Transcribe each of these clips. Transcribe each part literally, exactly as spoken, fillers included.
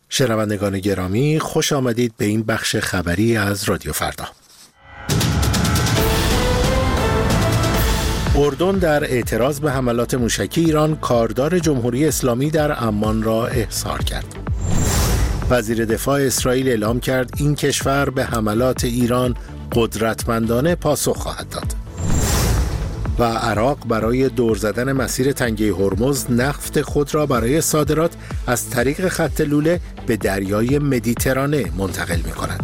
شنوندگان گرامی، خوش آمدید به این بخش خبری از رادیو فردا. اردن در اعتراض به حملات موشکی ایران کاردار جمهوری اسلامی در عمان را احضار کرد. وزیر دفاع اسرائیل اعلام کرد این کشور به حملات ایران قدرتمندانه پاسخ خواهد داد. و عراق برای دور زدن مسیر تنگه هرمز نفت خود را برای صادرات از طریق خط لوله به دریای مدیترانه منتقل می کند.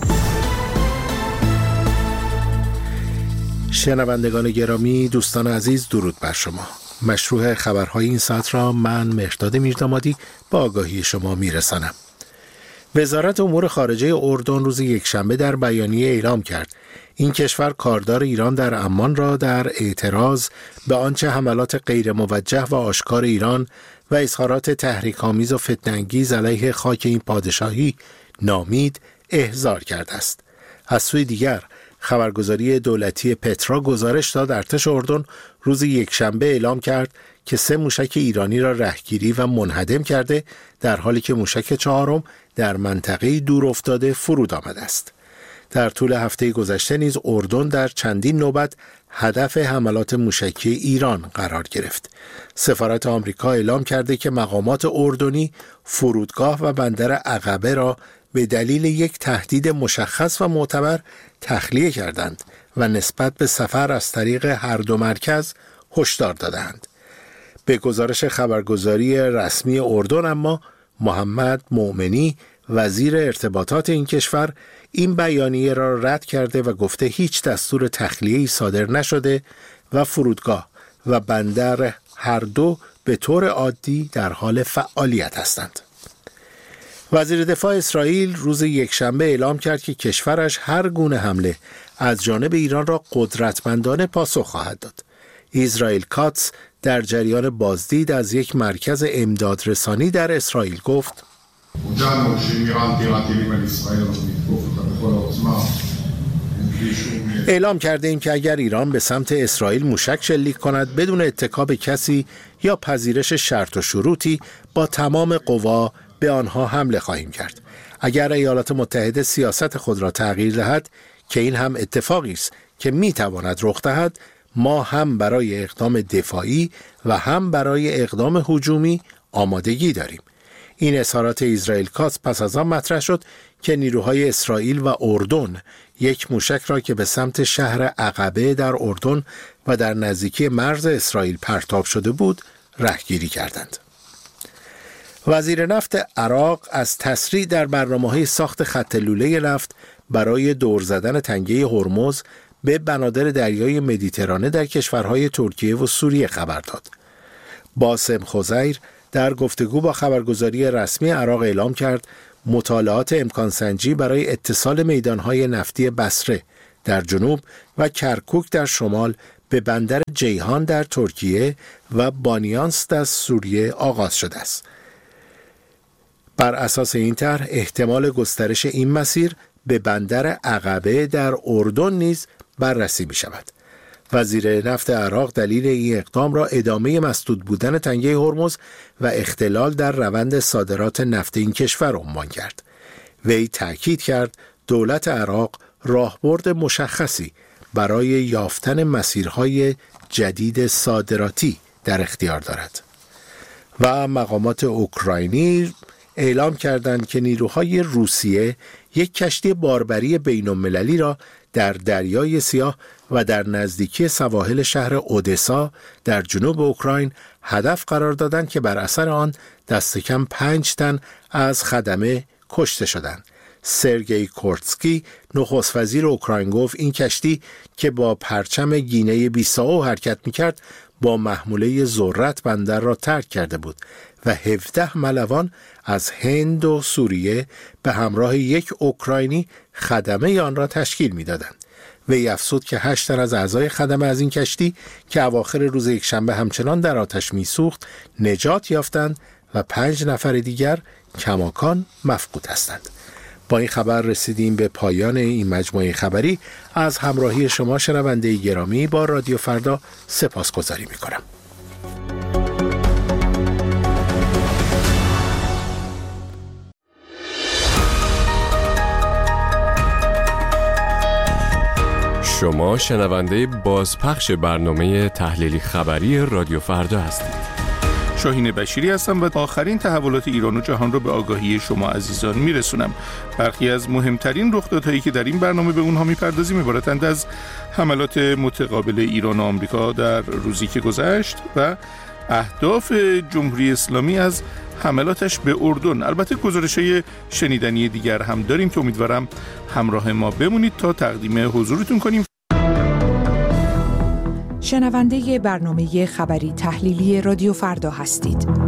شنوندگان گرامی، دوستان عزیز، درود بر شما. مشروع خبرهای این ساعت را من مهرداد میردامادی با آگاهی شما میرسانم. وزارت امور خارجه اردن روز یکشنبه در بیانیه اعلام کرد این کشور کاردار ایران در عمان را در اعتراض به آنچه حملات غیر موجه و آشکار ایران و اظهارات تحریک‌آمیز و فتنه‌انگیز علیه خاک این پادشاهی نامید احضار کرده است. از سوی دیگر خبرگزاری دولتی پترا گزارش داد ارتش اردن روز یکشنبه اعلام کرد که سه موشک ایرانی را رهگیری و منهدم کرده، در حالی که موشک چهارم در منطقه دور افتاده فرود آمده است. در طول هفته گذشته نیز اردن در چندین نوبت هدف حملات موشکی ایران قرار گرفت. سفارت آمریکا اعلام کرده که مقامات اردنی فرودگاه و بندر عقبه را به دلیل یک تهدید مشخص و معتبر تخلیه کردند و نسبت به سفر از طریق هر دو مرکز هشدار دادند. به گزارش خبرگزاری رسمی اردن اما محمد مومنی وزیر ارتباطات این کشور این بیانیه را رد کرده و گفته هیچ دستور تخلیه‌ای صادر نشده و فرودگاه و بندر هر دو به طور عادی در حال فعالیت هستند. وزیر دفاع اسرائیل روز یکشنبه اعلام کرد که کشورش هر گونه حمله از جانب ایران را قدرتمندانه پاسخ خواهد داد. اسرائیل کاتس در جریان بازدید از یک مرکز امدادرسانی در اسرائیل گفت اعلام کرده ایم که اگر ایران به سمت اسرائیل موشک شلیک کند بدون اتکا به کسی یا پذیرش شرط و شروطی با تمام قوا به آنها حمله خواهیم کرد. اگر ایالات متحده سیاست خود را تغییر دهد که این هم اتفاقی است که می تواند رخ دهد، ما هم برای اقدام دفاعی و هم برای اقدام هجومی آمادگی داریم. این اظهارات اسرائیل کاتس پس از آن مطرح شد که نیروهای اسرائیل و اردن یک موشک را که به سمت شهر عقبه در اردن و در نزدیکی مرز اسرائیل پرتاب شده بود رهگیری کردند. وزیر نفت عراق از تسریع در برنامه‌های ساخت خط لوله نفت برای دور زدن تنگه هرمز به بنادر دریای مدیترانه در کشورهای ترکیه و سوریه خبر داد. باسم خزیر در گفتگو با خبرگزاری رسمی عراق اعلام کرد مطالعات امکان سنجی برای اتصال میدانهای نفتی بصره در جنوب و کرکوک در شمال به بندر جیهان در ترکیه و بانیانس در سوریه آغاز شده است. بر اساس این طرح احتمال گسترش این مسیر به بندر عقبه در اردن نیز بررسی می شود. وزیر نفت عراق دلیل این اقدام را ادامه مسدود بودن تنگه هرمز و اختلال در روند صادرات نفت این کشور عنوان کرد. وی تأکید کرد دولت عراق راهبرد مشخصی برای یافتن مسیرهای جدید صادراتی در اختیار دارد. و مقامات اوکراینی اعلام کردند که نیروهای روسیه یک کشتی باربری بین‌المللی را در دریای سیاه و در نزدیکی سواحل شهر اودسا در جنوب اوکراین هدف قرار دادند که بر اثر آن دست کم پنج تن از خدمه کشته شدند. سرگئی کورتسکی نخست وزیر اوکراین گفت این کشتی که با پرچم گینه بیساو حرکت می‌کرد با محموله ذرت بندر را ترک کرده بود و هفده ملوان از هند و سوریه به همراه یک اوکراینی خدمه آن را تشکیل می‌دادند. وی افزود که هشت تن از اعضای خدمه از این کشتی که اواخر روز یکشنبه همچنان در آتش می‌سوخت نجات یافتند و پنج نفر دیگر کماکان مفقود هستند. با این خبر رسیدیم به پایان این مجموعه خبری. از همراهی شما شنونده گرامی با رادیو فردا سپاسگزاری می‌کنم. شما شنونده بازپخش برنامه تحلیلی خبری رادیو فردا هستید. شاهین بشیری هستم و آخرین تحولات ایران و جهان رو به آگاهی شما عزیزان میرسونم. برخی از مهمترین رخدادهایی که در این برنامه به اونها میپردازیم عبارتند از حملات متقابل ایران و آمریکا در روزی که گذشت و اهداف جمهوری اسلامی از حملاتش به اردن. البته گزارش‌های شنیدنی دیگر هم داریم که امیدوارم همراه ما بمونید تا تقدیم حضورتون کنیم. شنونده برنامه خبری تحلیلی رادیو فردا هستید.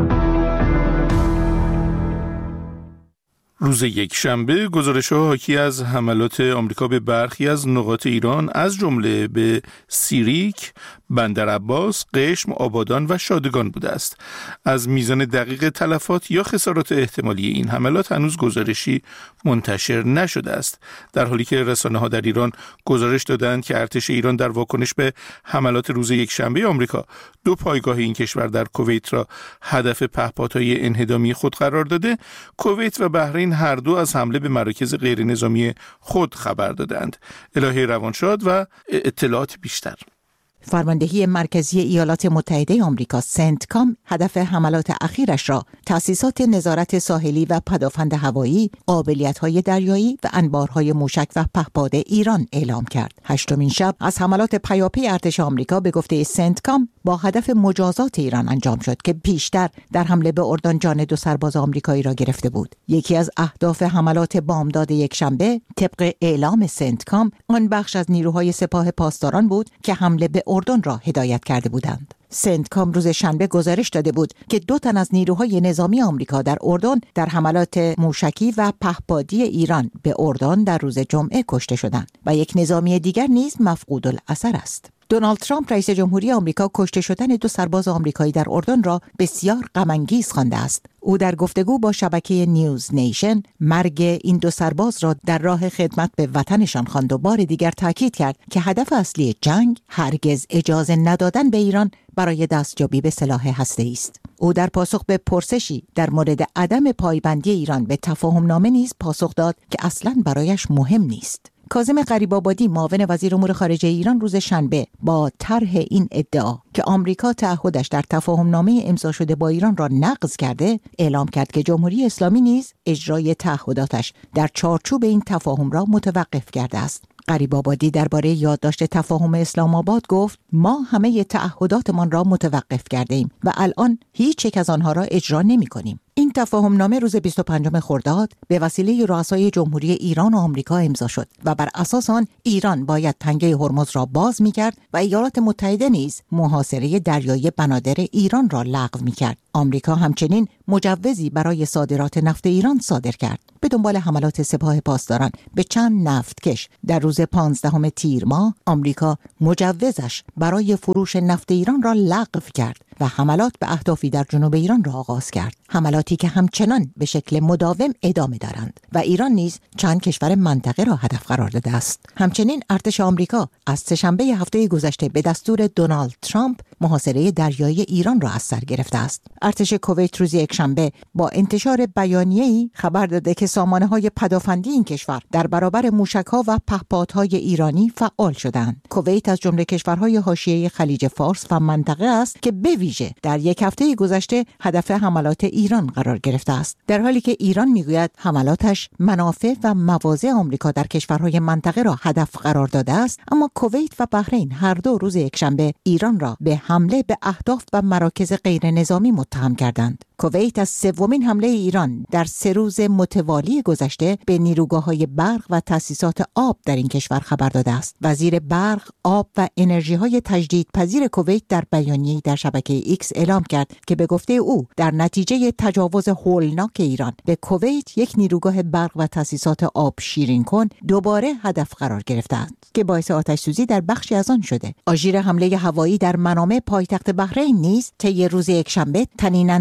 روز یک شنبه گزارش‌ها حاکی از حملات آمریکا به برخی از نقاط ایران از جمله به سیریک، بندرعباس، قشم، آبادان و شادگان بوده است. از میزان دقیق تلفات یا خسارات احتمالی این حملات هنوز گزارشی منتشر نشده است، در حالی که رسانه‌ها در ایران گزارش دادند که ارتش ایران در واکنش به حملات روز یک شنبه آمریکا دو پایگاه این کشور در کویت را هدف پهپادهای انهدامی خود قرار داده. کویت و بحرین هر دو از حمله به مراکز غیر نظامی خود خبر دادند. الهه روانشاد و اطلاعات بیشتر. فرماندهی مرکزی ایالات متحده آمریکا سنتکام هدف حملات اخیرش را تأسیسات نظارت ساحلی و پدافند هوایی، قابلیت‌های دریایی و انبارهای موشک و پهپاد ایران اعلام کرد. هشتمین شب از حملات پیاپی ارتش آمریکا به گفته سنتکام با هدف مجازات ایران انجام شد که پیشتر در حمله به اردن جان دو سرباز آمریکایی را گرفته بود. یکی از اهداف حملات بامداد یک شنبه طبق اعلام سنتکام آن بخش از نیروهای سپاه پاسداران بود که حمله به اردن را هدایت کرده بودند. سنتکام روز شنبه گزارش داده بود که دو تن از نیروهای نظامی آمریکا در اردن در حملات موشکی و پهپادی ایران به اردن در روز جمعه کشته شدند و یک نظامی دیگر نیز مفقود الاثر است. دونالد ترامپ رئیس جمهوری آمریکا کشته شدن دو سرباز آمریکایی در اردن را بسیار غم‌انگیز خوانده است. او در گفتگو با شبکه نیوز نیشن مرگ این دو سرباز را در راه خدمت به وطنشان خواند و بار دیگر تاکید کرد که هدف اصلی جنگ هرگز اجازه ندادن به ایران برای دستیابی به سلاح هسته‌ای است. او در پاسخ به پرسشی در مورد عدم پایبندی ایران به تفاهم‌نامه نیز پاسخ داد که اصلاً برایش مهم نیست. کاظم غریب‌آبادی معاون وزیر امور خارجه ایران روز شنبه با طرح این ادعا که آمریکا تعهدش در تفاهم‌نامه امضا شده با ایران را نقض کرده، اعلام کرد که جمهوری اسلامی نیز اجرای تعهداتش در چارچوب این تفاهم را متوقف کرده است. غریب‌آبادی درباره یادداشت تفاهم اسلام آباد گفت: ما همه تعهداتمان را متوقف کرده ایم و الان هیچ یک از آنها را اجرا نمی‌کنیم. این تفاهم نامه روز بیست و پنجم خرداد به وسیله رؤسای جمهوری ایران و آمریکا امضا شد و بر اساس آن ایران باید تنگه هرمز را باز می‌کرد و ایالات متحده نیز محاصره دریایی بنادر ایران را لغو می‌کرد. آمریکا همچنین مجوزی برای صادرات نفت ایران صادر کرد. به دنبال حملات سپاه پاسداران به چند نفتکش در روز پانزدهم تیر ماه، آمریکا مجوزش برای فروش نفت ایران را لغو کرد و حملات به اهدافی در جنوب ایران را آغاز کرد. حملاتی که همچنان به شکل مداوم ادامه دارند و ایران نیز چند کشور منطقه را هدف قرار داده است. همچنین ارتش آمریکا از سه‌شنبه هفته گذشته به دستور دونالد ترامپ محاصره دریایی ایران را از سر گرفته است. ارتش کویت روز یکشنبه با انتشار بیانیه‌ای خبر داده که سامانه‌های پدافندی این کشور در برابر موشک‌ها و پهپادهای ایرانی فعال شدند. کویت از جمله کشورهای حاشیه خلیج فارس و منطقه است که به ویژه در یک هفته گذشته هدف حملات ایران قرار گرفته است، در حالی که ایران میگوید حملاتش منافع و مواضع آمریکا در کشورهای منطقه را هدف قرار داده است. اما کویت و بحرین هر دو روز یکشنبه ایران را به حمله به اهداف و مراکز غیر نظامی متهم کردند. کویت از سومین حمله ایران در سه روز متوالی گذشته به نیروگاه‌های برق و تأسیسات آب در این کشور خبر داده است. وزیر برق، آب و انرژی‌های تجدیدپذیر کویت در بیانیه‌ای در شبکه ایکس اعلام کرد که به گفته او در نتیجه تجاوز هولناک ایران به کویت یک نیروگاه برق و تأسیسات آب شیرین کن دوباره هدف قرار گرفتند که باعث آتش‌سوزی در بخشی از آن شده. آژیر حمله هوایی در منامه پایتخت بحرین نیز طی روز یکشنبه طنین انداز شد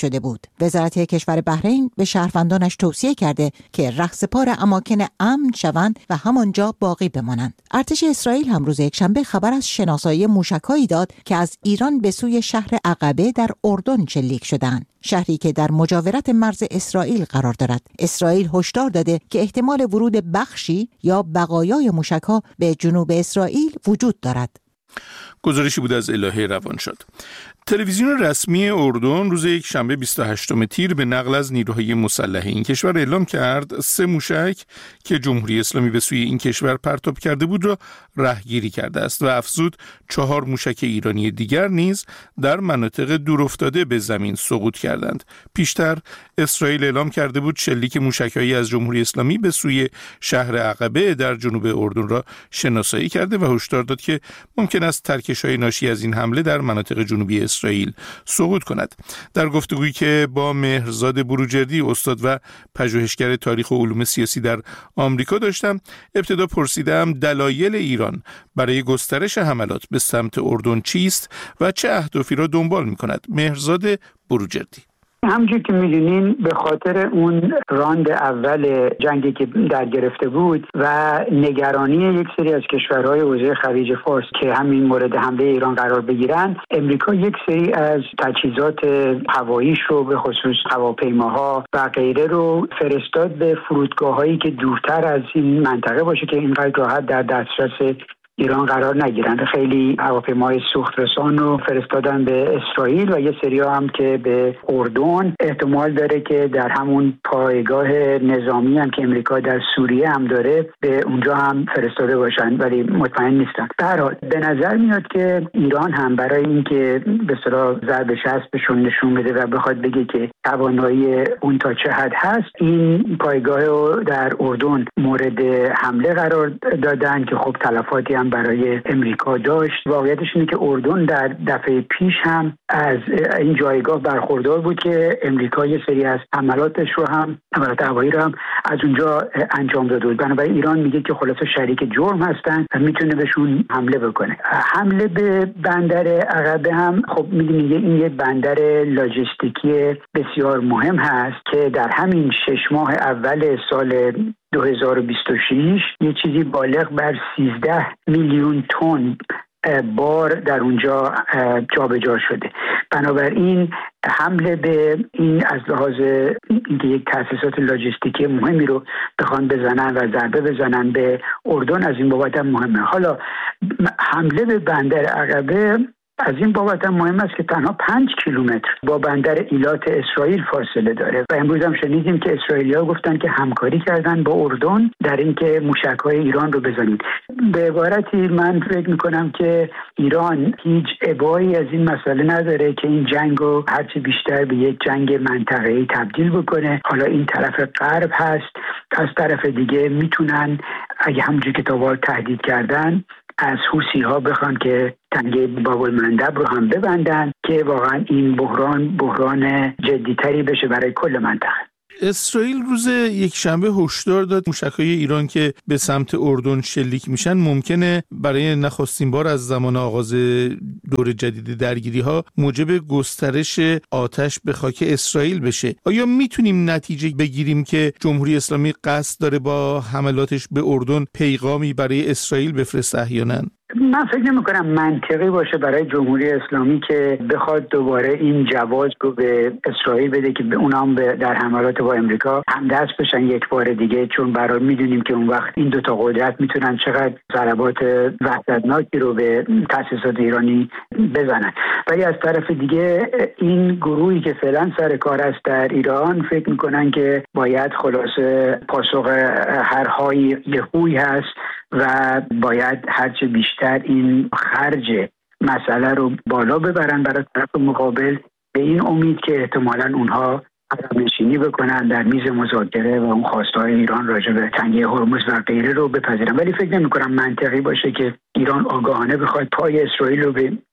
شده بود. وزارت کشور بحرین به شهروندانش توصیه کرده که رهسپار اماکن امن شوند و همانجا باقی بمانند. ارتش اسرائیل هم روز یکشنبه خبر از شناسایی موشک‌هایی داد که از ایران به سوی شهر عقبه در اردن شلیک شدند. شهری که در مجاورت مرز اسرائیل قرار دارد. اسرائیل هشدار داده که احتمال ورود بخشی یا بقایای موشک‌ها به جنوب اسرائیل وجود دارد. گزارشی بود از الهه روانشاد. تلویزیون رسمی اردن روز یک شنبه بیست و هشتم تیر به نقل از نیروهای مسلح این کشور اعلام کرد سه موشک که جمهوری اسلامی به سوی این کشور پرتاب کرده بود را رهگیری کرده است و افزود چهار موشک ایرانی دیگر نیز در مناطق دورافتاده به زمین سقوط کردند. پیشتر اسرائیل اعلام کرده بود شلیک موشک‌هایی از جمهوری اسلامی به سوی شهر عقبه در جنوب اردن را شناسایی کرده و هشدار داد که ممکن است ترکش‌های ناشی از این حمله در مناطق جنوبی اسرائیل سقوط کند. در گفتگویی که با مهرزاد بروجردی استاد و پژوهشگر تاریخ و علوم سیاسی در آمریکا داشتم، ابتدا پرسیدم دلایل ایران برای گسترش حملات به سمت اردن چیست و چه اهدافی را دنبال می‌کند. مهرزاد بروجردی: همونجور که می‌دونین به خاطر اون راند اول جنگی که در گرفته بود و نگرانی یک سری از کشورهای حوزه خلیج فارس که همین مورد حمله ایران قرار بگیرن، امریکا یک سری از تجهیزات هواییش رو به خصوص هواپیماها و غیره رو فرستاد به فرودگاه‌هایی که دورتر از این منطقه باشه که اینقدر راحت در دسترس ایران قرار نگیرند. خیلی هواپیماهای سوخت رسان رو فرستادن به اسرائیل و یه سری هم که به اردن. احتمال داره که در همون پایگاه نظامی هم که امریکا در سوریه هم داره به اونجا هم فرستاده باشن، ولی مطمئن نیستن. در هر حال به نظر میاد که ایران هم برای اینکه به اصطلاح ضرب شسبشون نشون بده و بخواد بگه که توانایی اون تا چه حد هست، این پایگاه رو در اردن مورد حمله قرار دادن که خب تلفاتی هم برای امریکا داشت. واقعیتش اینه که اردن در دفعه پیش هم از این جایگاه برخوردار بود که امریکا یه سری از حملاتش رو هم حملات هوایی رو هم از اونجا انجام داده بود. بنابراین ایران میگه که خلاصه شریک جرم هستن و میتونه بهشون حمله بکنه. حمله به بندر عقبه هم خب میدونید این یه بندر لاجستیکی بسیار مهم هست که در همین شش ماه اول سال دو هزار و بیست و شش یه چیزی بالغ بر سیزده میلیون تن بار در اونجا جابجا شده. بنابراین حمله به این از لحاظ اینکه یک تأسیسات لاجستیکی مهمی رو بخوان بزنن و ضربه بزنن به اردن از این بابت هم مهمه. حالا حمله به بندر عقبه از این بابت هم مهم است که تنها پنج کیلومتر با بندر ایلات اسرائیل فاصله داره و امروز هم شنیدیم که اسرائیلی‌ها گفتن که همکاری کردن با اردن در اینکه موشک‌های ایران رو بزنید. به عبارتی من فکر می‌کنم که ایران هیچ ابایی از این مسئله نداره که این جنگ رو هرچی بیشتر به یک جنگ منطقه‌ای تبدیل بکنه. حالا این طرف غرب هست، از طرف دیگه میتونن اگه همونجوری که تا وارد تهدید کردن از حوثی ها بخوان که تنگه باب المندب رو هم ببندن که واقعا این بحران بحران جدیتری بشه برای کل منطقه. اسرائیل روز یک شنبه هشدار داد موشک‌های ایران که به سمت اردن شلیک میشن ممکنه برای نخستین بار از زمان آغاز دور جدید درگیری‌ها موجب گسترش آتش به خاک اسرائیل بشه. آیا میتونیم نتیجه بگیریم که جمهوری اسلامی قصد داره با حملاتش به اردن پیغامی برای اسرائیل بفرسته احیانا؟ من فکر نمی کنم منطقی باشه برای جمهوری اسلامی که بخواد دوباره این جواز رو به اسرائیل بده که به اونا هم در حملات با امریکا همدست بشن یک بار دیگه، چون برای میدونیم که اون وقت این دوتا قدرت میتونن چقدر ضربات وحشتناکی رو به تأسیسات ایرانی بزنن. ولی از طرف دیگه این گروهی که فعلا سر کار است در ایران فکر میکنن که باید خلاصه پاسخ هر های یهویی هست و باید هرچه بیشتر این خرج مسئله رو بالا ببرن برای طرف مقابل، به این امید که احتمالاً اونها عقب نشینی بکنن در میز مذاکره و اون خواستهای ایران راجع به تنگه هرمز و غیره رو بپذیرن. ولی فکر نمی کنم منطقی باشه که ایران آگاهانه بخواد پای اسرائیل رو به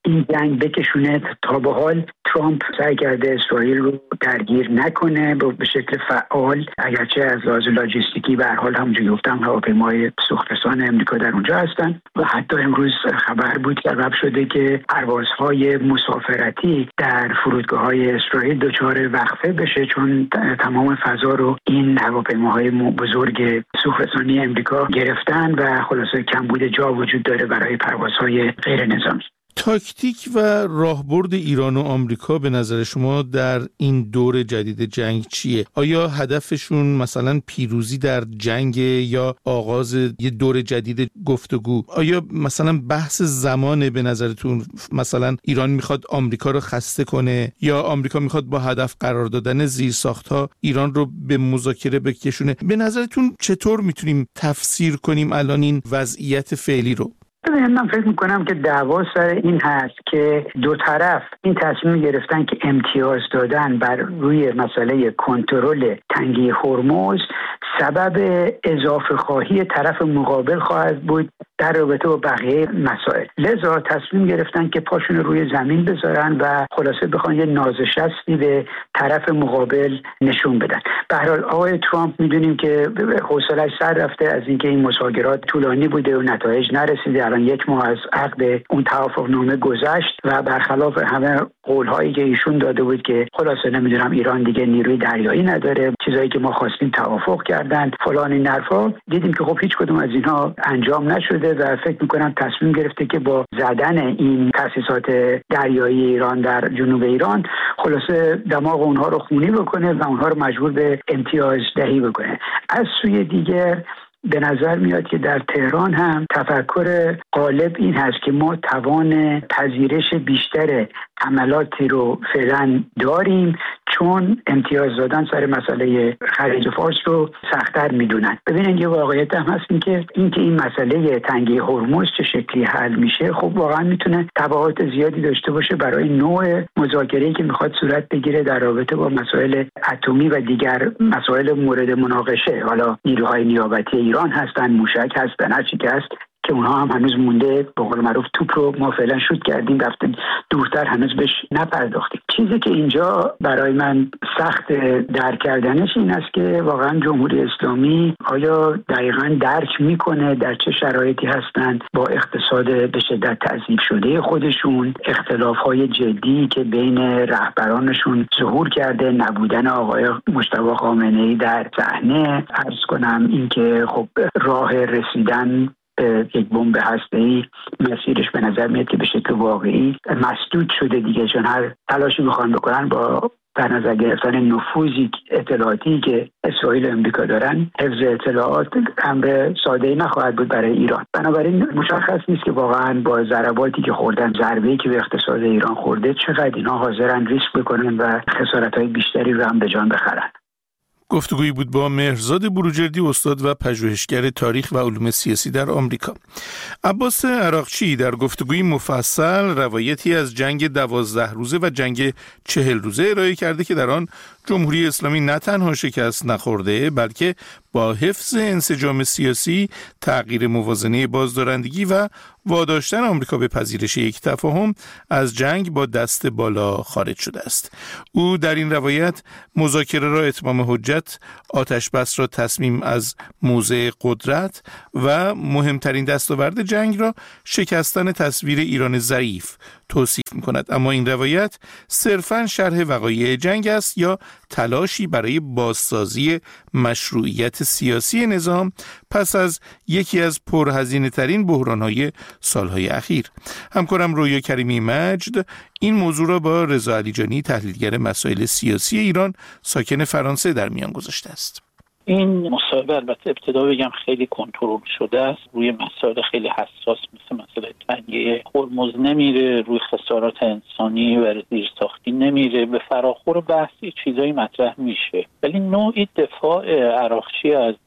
این جنگ بکشونه. تا به حال ترامپ سعی کرده اسرائیل رو درگیر نکنه به شکل فعال، اگرچه از لحاظ لاجستیکی به هر حال همونجوری گفتم هواپیمای سوخترسان امریکا در اونجا هستن و حتی امروز خبر بود که سبب شده که پروازهای مسافرتی در فرودگاه‌های اسرائیل دچار وقفه بشه، چون تمام فضا رو این هواپیماهای بزرگ سوخترسانی امریکا گرفتن و خلاصه کمبود جا وجود داره برای پروازهای غیر نظامی. تاکتیک و راهبرد ایران و آمریکا به نظر شما در این دور جدید جنگ چیه؟ آیا هدفشون مثلا پیروزی در جنگ یا آغاز یه دور جدید گفتگو؟ آیا مثلا بحث زمانه به نظرتون؟ مثلا ایران میخواد آمریکا رو خسته کنه یا آمریکا میخواد با هدف قرار دادن زیرساخت‌ها ایران رو به مذاکره بکشونه؟ به نظرتون چطور میتونیم تفسیر کنیم الان این وضعیت فعلی رو؟ من فکر میکنم که دعوا سر این هست که دو طرف این تصمیم گرفتن که امتیاز دادن بر روی مسئله کنترل تنگه هرمز سبب اضافه خواهی طرف مقابل خواهد بود در رابطه با بقیه مسائل. لذا تصمیم گرفتن که پاشون روی زمین بذارن و خلاصه بخوان یه نازشستی به طرف مقابل نشون بدن. به هر حال آقای ترامپ میدونیم که حوصله‌اش سر رفته از اینکه این مذاکرات طولانی بوده و نتایج نرسیده. الان یک ماه از عقد اون توافقنامه گذشت و برخلاف همه قول‌هایی که ایشون داده بود که خلاصه نمیدونم ایران دیگه نیروی دریایی نداره، چیزایی که ما خواستیم توافق کردن، فلان این حرفا، دیدیم که خب هیچ کدوم از اینها انجام نشده و فکر میکنم تصمیم گرفته که با زدن این تأسیسات دریایی ایران در جنوب ایران خلاصه دماغ اونها رو خونی بکنه و اونها رو مجبور به امتیاز دهی بکنه. از سوی دیگر به نظر میاد که در تهران هم تفکر غالب این هست که ما توان پذیرش بیشتر حملاتی رو فعلا داریم، چون امتیاز دادن سر مسئله خلیج فارس رو سخت‌تر میدونن. ببینید یه واقعیت هم هست این که این که این مسئله تنگه هرمز چه شکلی حل میشه، خب واقعا میتونه تبعات زیادی داشته باشه برای نوع مذاکره‌ای که میخواد صورت بگیره در رابطه با مسائل اتمی و دیگر مسائل مورد مناقشه. حالا نیروهای نیابتی ایران هستن، موشک هستن، هر چی که هست که اونها هم هنوز مونده، به قول معروف توپ رو ما فعلا شوت کردیم رفتیم دورتر، هنوز بهش نپرداختیم. چیزی که اینجا برای من سخت درک کردنش این است که واقعا جمهوری اسلامی آیا دقیقاً درک میکنه در چه شرایطی هستند با اقتصاد به شدت تضعیف شده خودشون، اختلاف‌های جدی که بین رهبرانشون ظهور کرده، نبودن آقای مجتبی خامنه‌ای در صحنه، عرض کنم اینکه خب راه رسیدن یک بمب هسته‌ای مسیرش به نظر میاد که به شکل واقعی مسدود شده دیگه، چون هر تلاشی میخوان بکنن با در نظر گرفتن نفوذی اطلاعاتی که اسرائیل و امریکا دارن، حفظ اطلاعات امر ساده‌ای نخواهد بود برای ایران. بنابراین مشخص نیست که واقعا با ضرباتی که خوردن، ضربه‌ای که به اقتصاد ایران خورده، چقدر اینا حاضرن ریسک بکنن و خسارت‌های بیشتری رو هم به جان بخرن. گفتگویی بود با مهرزاد بروجردی، استاد و پژوهشگر تاریخ و علوم سیاسی در آمریکا. عباس عراقچی در گفتگویی مفصل روایتی از جنگ دوازده روزه و جنگ چهل روزه ارائه کرده که در آن جمهوری اسلامی نه تنها شکست نخورده بلکه با حفظ انسجام سیاسی، تغییر موازنه بازدارندگی و واداشتن آمریکا به پذیرش یک تفاهم از جنگ با دست بالا خارج شده است. او در این روایت مذاکره را اتمام حجت، آتش بس را تصمیم از موضع قدرت و مهمترین دستاورد جنگ را شکستن تصویر ایران ضعیف توصیف می‌کند. اما این روایت صرفاً شرح وقایع جنگ است یا تلاشی برای بازسازی مشروعیت سیاسی نظام پس از یکی از پرهزینه‌ترین بحران‌های سالهای اخیر. همکارم رویا کریمی مجد این موضوع را با رضا علیجانی، تحلیلگر مسائل سیاسی ایران ساکن فرانسه، در میان گذاشته است. این مصاحبه البته ابتدا بگم خیلی کنترل شده است، روی مسائل خیلی حساس مثل مسئله تنگه هرمز نمیره، روی خسارات انسانی و زیرساختی نمیره، به فراخور بحثی چیزایی مطرح میشه، ولی نوعی دفاع عراقچی از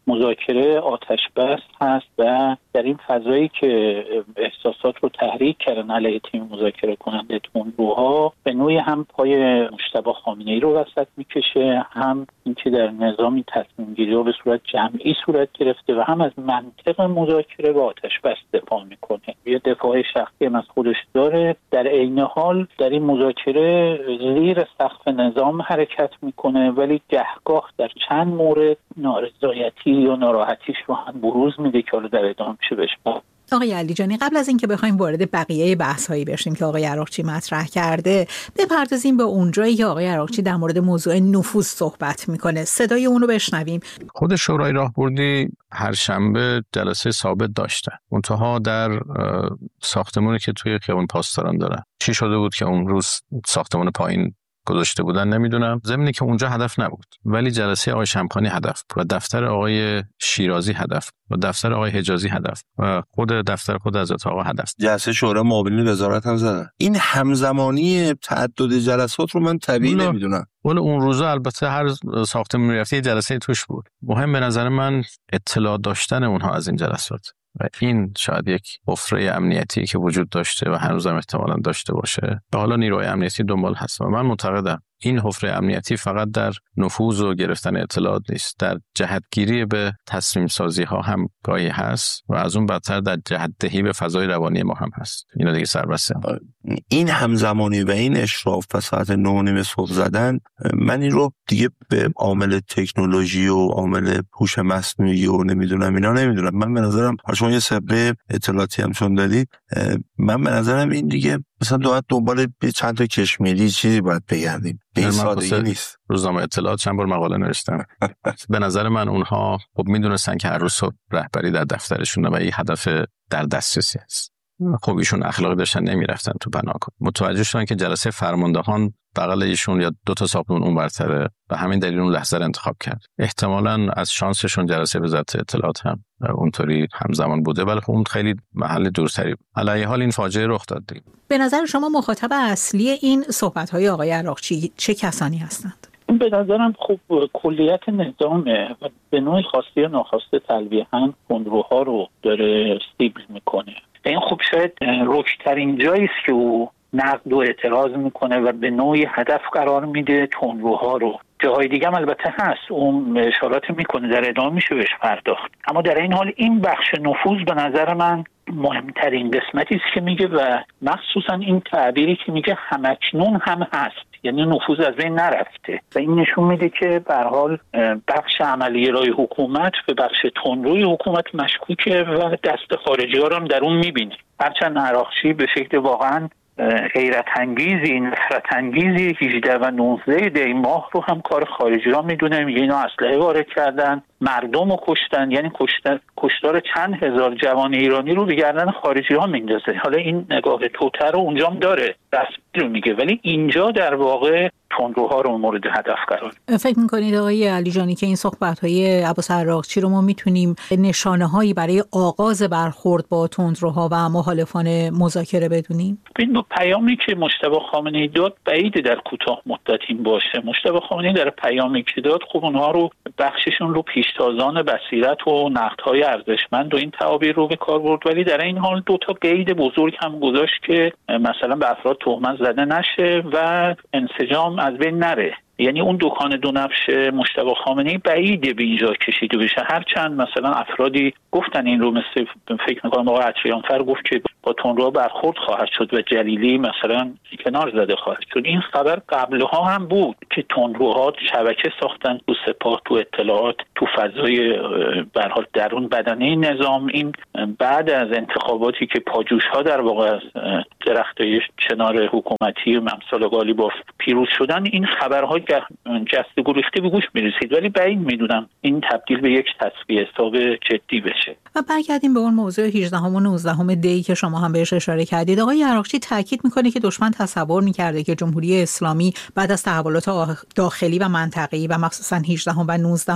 مذاکره آتش بس هست و در این فضایی که احساسات رو تحریک کردن علیه تیم مذاکره کننده تندروها، به نوعی هم پای مجتبی خامنه‌ای رو وسط میکشه، هم اینکه در نظامی تصمیم گیری رو به صورت جمعی صورت گرفته و هم از منطق مذاکره و آتش بس دفاع میکنه. یه دفاع شخصی هم از خودش داره. در عین حال در این مذاکره زیر سقف نظام حرکت میکنه، ولی گهگاه در چند مورد نارضایتی یا ناراحتیش رو هم بروز میده که حالا در ادامه میشه بهش پرداخت. آقای علیجانی، قبل از اینکه بخوایم وارد بقیه بحث‌هایی بشیم که آقای عراقچی مطرح کرده، بپردازیم به اونجایی که آقای عراقچی در مورد موضوع نفوذ صحبت میکنه. صدای اون رو بشنویم. خود شورای راهبردی هر شنبه جلسه ثابت داشته، منتها در ساختمانی که توی خیابان پاسداران داره. چی شده بود که اون روز ساختمان پایین گذاشته بودن نمیدونم، ضمنی که اونجا هدف نبود، ولی جلسه آقای شمخانی هدف و دفتر آقای شیرازی هدف و دفتر آقای حجازی هدف و خود دفتر خود حضرت آقا هدف. جلسه شورای معاونین وزارت هم زدن. این همزمانی تعدد جلسات رو من طبیعی نمیدونم. ولی اون روزا البته هر ساختمان میرفتی یه جلسه توش بود. مهم به نظر من اطلاع داشتن اونها از این جلسات و این شاید یک حفره امنیتی که وجود داشته و هنوزم احتمالاً داشته باشه. به حالا نیروهای امنیتی دنبال هست و من معتقدم این حفره امنیتی فقط در نفوذ و گرفتن اطلاعات نیست، در جهتگیری به تصمیم سازی ها هم گاهی هست و از اون بدتر در جهت دهی به فضای روانی ما هم هست. اینا دیگه سربسته هم. این همزمانی و این اشراف و ساعت نه و نیم صبح زدن، من این رو دیگه به عامل تکنولوژی و عامل هوش مصنوعی و نمیدونم اینا نمیدونم. من به نظرم شما یه سابقه اطلاعاتی هم چون دادید، من به نظرم این دیگه مثلا باید دنبال چند تا کشمیری چیزی باید بگردیم. به این سادگی نیست. روزنامه اطلاعات چند بار مقاله نوشتم. به نظر من اونها خب میدونستن که هر روز صبح رهبری در دفترشونه و این هدف در دسترسی است. خب ایشون اخلاقی داشتن نمیرفتن تو پناهگاه. متوجه شدن که جلسه فرماندهان بغل ایشون یا دو تا ساختمون اون برتره و همین دلیل اون لحظه رو انتخاب کرد. احتمالاً از شانسشون جلسه وزارت اطلاعات هم اونطوری همزمان بوده، ولی خب اون خیلی محل دورتری بود. علیه حال این فاجعه رخ داد دیگه. به نظر شما مخاطب اصلی این صحبت‌های آقای عراقچی چه کسانی هستند؟ به نظرم خب کلیت نظامه و به نوعی خواسته یا ناخواسته تلویحاً تندروها رو داره سیبل میکنه. این خب شاید رکترین جایی است که او نقد و اعتراض میکنه و به نوعی هدف قرار میده تندروها رو. جاهای دیگه هم البته هست، اون اشارات میکنه، در ادامه میشه بهش پرداخت. اما در این حال این بخش نفوذ به نظر من مهمترین قسمتی است که میگه و مخصوصا این تعبیری که میگه همکنون هم هست، یعنی نفوذ از بین نرفته و این نشون میده که به هر حال بخش عملی رای حکومت به بخش تندروی حکومت مشکوکه و دست خارجی ها رو هم در اون میبینه. هرچند عراقچی به شکل واقعا غیرت انگیزی، نفرت انگیزی هجده و نوزده دی ماه رو هم کار خارجی ها میدونه، میگه اینا اسلحه وارد کردن، مردم رو کشتن، یعنی کشتن کشتار چند هزار جوان ایرانی رو به گردن خارجی ها میندازه. حالا این نگاه توتر رو اونجا هم داره، رسمی رو میگه، ولی اینجا در واقع تندروها رو مورد هدف قرار میده. فکر میکنید آقای علیجانی که این صحبت‌های عباس عراقچی رو ما میتونیم نشانه‌هایی برای آغاز برخورد با تندروها و مخالفان مذاکره بدونیم؟ این پیامی که مجتبی خامنه‌ای داد بعید در کوتاه مدت این باشه. مجتبی خامنه‌ای در پیامی که داد خب اونها رو بخششون رو پیشتازان بصیرت و نقدهای ارزشمند و این تعابیر رو به کار برد، ولی در این حال دو تا قید بزرگ هم گذاشت که مثلا به افراد تهمت زده نشه و انسجام از بین نره. یعنی اون دکان دو نفش مجتبی خامنه‌ای بعیده به اینجا کشیده بشه. هرچند مثلا افرادی گفتن این رو، مثل فکر می‌کنم آقای عطریانفر گفت که با تندروها برخورد خواهد شد و جلیلی مثلا کنار زده خواهد شد. این خبر قبلها هم بود که تندروها شبکه ساختن تو سپاه، تو اطلاعات، تو فضای به هر حال درون بدنه نظام. این بعد از انتخاباتی که پاجوش‌ها در واقع از درختای چنار حکومتی و امثال قالیباف پیروز شدن، این خبرها جسته گریخته به گوش میرسید، ولی بعید میدونم این تبدیل به یک تصفیه حساب جدی بشه. و برگردیم به اون موضوع هجدهم و نوزدهم دی که شما هم بهش اشاره کردید. آقای عراقچی تاکید میکنه که دشمن تصور میکرده که جمهوری اسلامی بعد از تحولات داخلی و منطقه‌ای و مخصوصا هجدهم و نوزدهم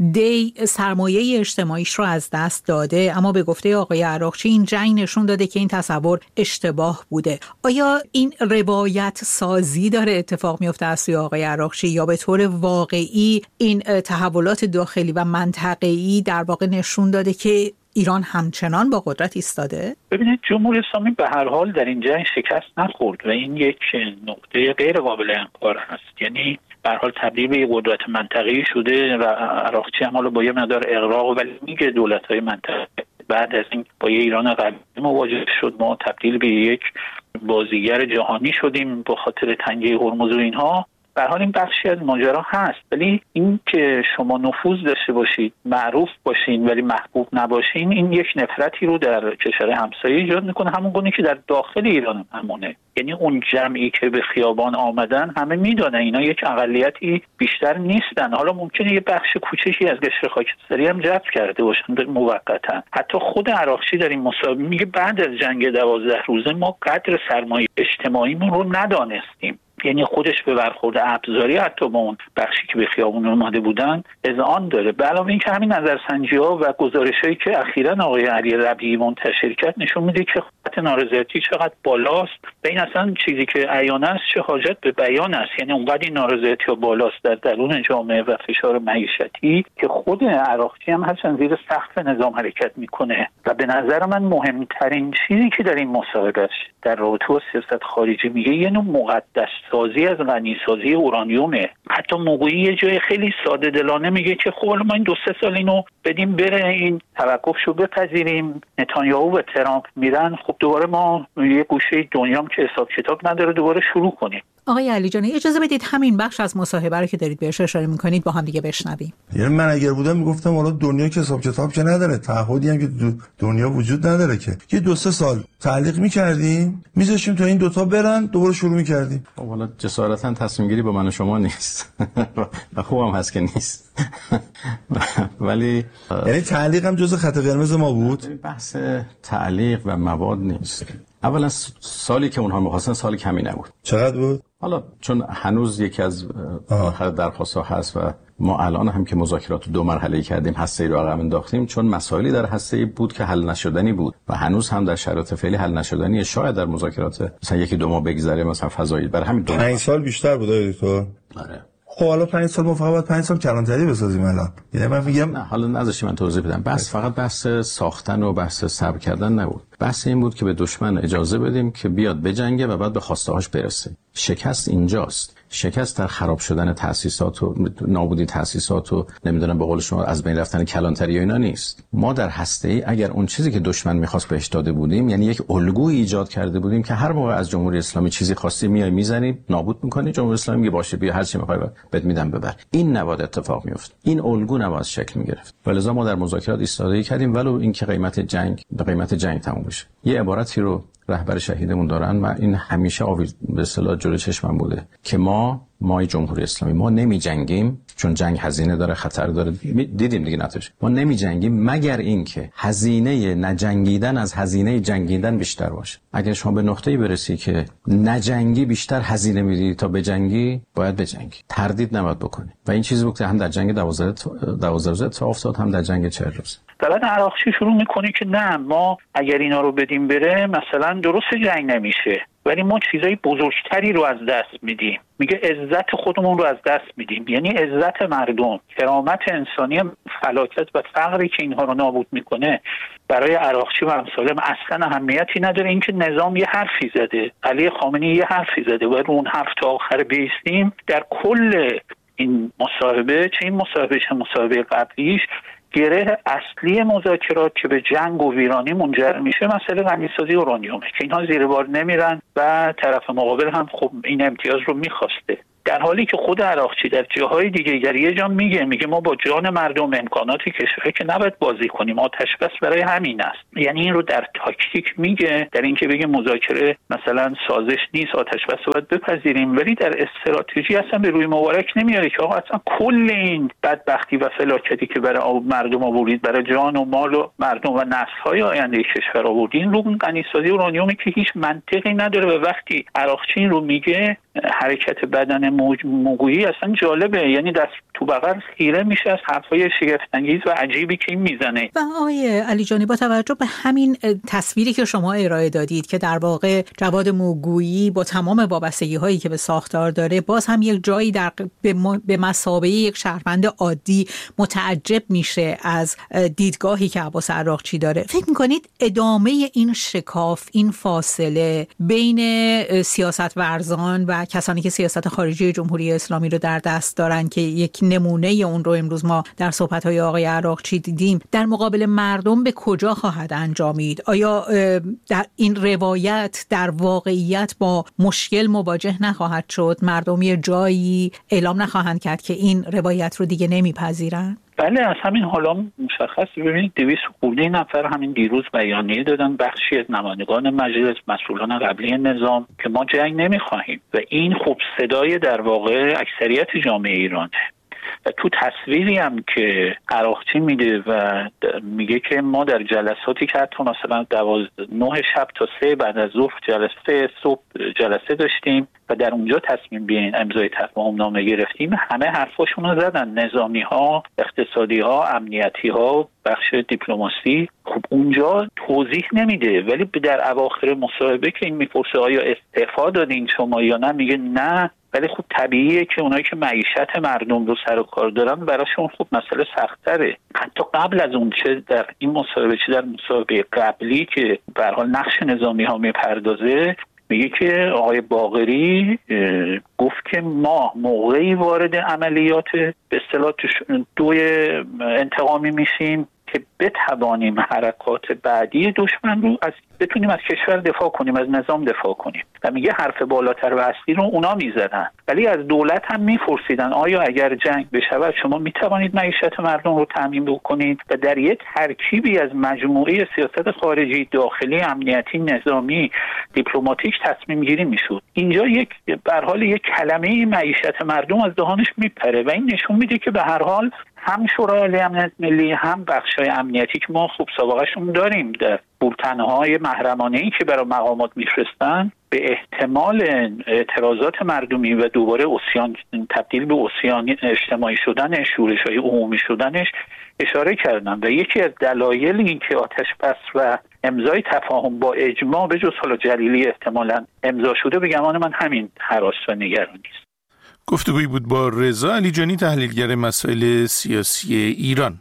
دی سرمایه اجتماعیش رو از دست داده، اما به گفته آقای عراقچی این جنگ نشون داده که این تصور اشتباه بوده. آیا این روایت سازی داره اتفاق میفته از سوی آقای عراقچی یا به طور واقعی این تحولات داخلی و منطقه‌ای در واقع نشون داده که ایران همچنان با قدرت ایستاده؟ ببینید جمهوری اسلامی به هر حال در این جنگ شکست نخورد و این یک نقطه غیر قابل انکار هست. یعنی به هر حال تبدیل به قدرت منطقه‌ای شده و عراقچی هم حالا با یه مقدار اغراق ولی میگه دولت‌های منطقه بعد از این با ایران قبلی مواجه شد، ما تبدیل به یک بازیگر جهانی شدیم با خاطر تنگه هرمز و اینها. به هر حال این بخشی از ماجرا هست، ولی این که شما نفوذ داشته باشید، معروف باشین ولی محبوب نباشین، این یک نفرتی رو در کشور همسایه ایجاد میکنه، همون گونه که در داخل ایران هم همونه. یعنی اون جمعی که به خیابان آمدن همه میدونن اینا یک اقلیتی بیشتر نیستن. حالا ممکنه یه بخش کوچکی از قشر خاکستری هم جذب کرده باشن موقتا. حتی خود عراقچی در این مصاحبه میگه بعد از جنگ دوازده روزه ما قدر سرمایه اجتماعیمون رو ندانستیم. یعنی خودش به برخورد ابزاری حتی با اون بخشی که به خیابون اومده بودن اذعان داره. به علاوه اینکه همین نظرسنجی‌ها و گزارش‌هایی که اخیراً آقای علی ربیعی منتشر کرد نشون میده که خط نارضایتی چقدر بالاست و این اصلا چیزی که عیان است چه حاجت به بیان است. یعنی اونقدر این نارضایتی بالاست در درون جامعه و فشار معیشتی که خود عراقچی هم هرچند زیر سقف نظام حرکت میکنه و به نظر من مهمترین چیزی که در این مصاحبه در رابطه با سیاست خارجی میگه یه نوع مقدس سازی از غنیسازی اورانیومه. حتی موقعی یه جای خیلی ساده دلانه میگه که خب ما این دو سه سال اینو بدیم بره، این توقفشو بپذیریم، نتانیاهو و ترامپ میرن، خب دوباره ما یه گوشه دنیام که حساب کتاب نداره دوباره شروع کنیم. آقای علی جان اجازه بدید همین بخش از مصاحبه رو که دارید بهش اشاره میکنید با هم دیگه بشنویم. یعنی من اگر بودم میگفتم حالا دنیا که حساب کتاب که نداره، تعهدی هم که دنیا وجود نداره که یه دو سه سال تعلیق میکردیم میذاشیم تا این دوتا برن دوباره شروع میکردیم. خب حالا جسارتا تصمیم گیری با من و شما نیست و خوبم هست که نیست ولی یعنی تعلیق هم جزء خط قرمز ما بود. بحث تعلیق و مواد نیست. اولا سالی که اونها می‌خواستن سال کمی نبود. چقدر بود؟ حالا چون هنوز یکی از آخر درخواست‌ها هست و ما الان هم که مذاکرات دو مرحله‌ای کردیم، هسته‌ای رو عقب انداختیم چون مسائلی در هسته‌ای بود که حل نشدنی بود و هنوز هم در شرایط فعلی حل نشدنی. شاید در مذاکرات مثلا یکی دو ماه بگذره مثلا فضایی برای همین دو پنج سال بیشتر بود دکتر. آره. خب حالا پنج سال ما فقط پنج سال کلانتری بسازیم الان. یعنی من میگم نه حالا نذاشی من توضیح بدم. بس فقط بحث ساختن و بحث صبر کردن نبود. بحث این بود که به دشمن اجازه بدیم که بیاد بجنگه و بعد به خواسته‌هاش برسه. شکست اینجاست. شکست در خراب شدن تأسیسات و نابودی تأسیسات و نمیدونم به قول شما از بین رفتن کلانتری و اینا نیست. ما در هسته‌ای اگر اون چیزی که دشمن می‌خواست بهش داده بودیم، یعنی یک الگوی ایجاد کرده بودیم که هر موقع از جمهوری اسلامی چیزی خواستی میای میزنی نابود می‌کنی، جمهوری اسلامی میگه باشه بیا هر چی می‌خوای بهت میدم ببر. این نباید اتفاق میفته. این الگو نباید شکل می‌گرفت. ولذا ما در مذاکرات ایستادگی کردیم ولو اینکه قیمت جنگ به قیمت جنگ تموم بشه. یه عبارتی رو رهبر شهیدمون دارن و این همیشه آویز به اصطلاح جلوی چشمم بوده که ما ما جمهوری اسلامی ما نمی جنگیم چون جنگ هزینه داره، خطر داره. دیدیم دیگه نتیجه. ما نمی جنگیم مگر اینکه هزینه نجنگیدن از هزینه جنگیدن بیشتر باشه. اگر شما به نقطه‌ای برسی که نجنگی بیشتر هزینه میدی تا بجنگی، باید بجنگی. تردید نباید بکنی. و این چیزی بود که هم در جنگ دوازده روزه اتفاق افتاد، هم در جنگ چهل روزه. بعد عراقچی شروع میکنه که نه ما اگر اینا رو بدیم بره مثلا درست جنگ نمیشه ولی ما چیزای بزرگتری رو از دست میدیم. میگه عزت خودمون رو از دست میدیم، یعنی عزت مردم، کرامت انسانی، فلاکت و فقری که اینها رو نابود میکنه برای عراقچی و امثالم اصلا اهمیتی نداره. اینکه نظام یه حرفی زده، علی خامنه‌ای یه حرفی زده و اون حرف تا آخر بیستیم. در کل این مصاحبه، چه این مصاحبه چه مصاحبه قبلیش، گره اصلی مذاکرات که به جنگ و ویرانی منجر میشه مسئله غنیسازی اورانیومه که اینها زیر بار نمیرن و طرف مقابل هم خب این امتیاز رو میخواسته، در حالی که خود عراقچی در جاهای دیگه در یه جا میگه میگه ما با جان مردم امکاناتی کشوری که نباید بازی کنیم، آتش بس برای همین است. یعنی این رو در تاکتیک میگه، در اینکه بگه مذاکره مثلا سازش نیست، آتش بس رو باید بپذیریم، ولی در استراتژی اصلا به روی مبارک نمیاره که آقا اصلا کل این بدبختی و فلاکتی که برای مردم آورید، برای جان و مال و مردم و نسل‌های آینده کشور آوردین، رو غنیسازی اورانیومی که هیچ منطقی نداره. و وقتی عراقچی این رو میگه حرکت بدن موج موگویی اصلا جالبه، یعنی دست تو بغل خیره میشه از حرفای شگفت‌انگیز و عجیبی که این میزنه. و آقای علی جانی، با توجه به همین تصویری که شما ارائه دادید که در واقع جواد موگویی با تمام وابستگی هایی که به ساختار داره باز هم یک جایی در به مثابه یک شهروند عادی متعجب میشه از دیدگاهی که عباس عراقچی داره، فکر میکنید ادامه این شکاف، این فاصله بین سیاست ورزان و کسانی که سیاست خارجی جمهوری اسلامی رو در دست دارن که یک نمونه اون رو امروز ما در صحبت‌های آقای عراقچی دیدیم، در مقابل مردم به کجا خواهد انجامید؟ آیا در این روایت در واقعیت با مشکل مواجه نخواهد شد؟ مردم یه جایی اعلام نخواهند کرد که این روایت رو دیگه نمیپذیرن؟ بله، از همین حالا مشخص. ببینید دویست خورده نفر همین دیروز بیانیه دادن، بخشی از نمایندگان مجلس، مسئولان قبلی نظام، که ما جنگ نمیخواهیم و این خب صدای در واقع اکثریت جامعه ایرانه. و تو تصویری هم که عراقچی میده و میگه که ما در جلساتی که حتی مثلا دوازده نه شب تا سه بعد از ظهر جلسه صبح جلسه داشتیم و در اونجا تصمیم بیاین امضای تفاهم نامه گرفتیم، همه حرفاشون رو زدن، نظامی ها، اقتصادی ها، امنیتی ها، بخش دیپلماسی. خب اونجا توضیح نمیده، ولی در اواخر مصاحبه که این میپرسه آیا استعفا دادین شما یا نه، میگه نه. ولی خب طبیعیه که اونایی که معیشت مردم رو سر و کار دارن براشون خب مسئله سخت‌تره. حتی قبل از اون، چه در این مصاحبه چه در مصاحبه قبلی که به هر حال نقش نظامی ها میپردازه، میگه که آقای باقری گفت که ما موقعی وارد عملیات به اصطلاح دوی انتقامی میشیم که بتوانیم حرکات بعدی دشمن رو از بتونیم از کشور دفاع کنیم، از نظام دفاع کنیم. و میگه حرف بالاتر و اصلی رو اونا میزدن، ولی از دولت هم میپرسیدن آیا اگر جنگ بشود شما میتوانید معیشت مردم رو تامین بکنید؟ و در یک ترکیبی از مجموعه سیاست خارجی، داخلی، امنیتی، نظامی، دیپلماتیک تصمیم گیری میشد. اینجا یک به هر حال یک کلمه معیشت مردم از دهانش میپره و این نشون میده که به هر حال هم شورای امنیت ملی هم بخشای امنیتی که ما خوب سابقه‌شون داریم در بولتن‌های محرمانه‌ای که برای مقامات میفرستن، به احتمال اعتراضات مردمی و دوباره عصیان تبدیل به عصیان اجتماعی شدن، شورش‌های عمومی شدنش اشاره کردن. و یکی از دلایل این که آتش بس و امضای تفاهم با اجماع به جز حالا جلیلی احتمالاً امضا شده، به گمان من همین هراس و نگرانی است. گفتگویی بود با رضا علی جانی، تحلیلگر مسائل سیاسی ایران.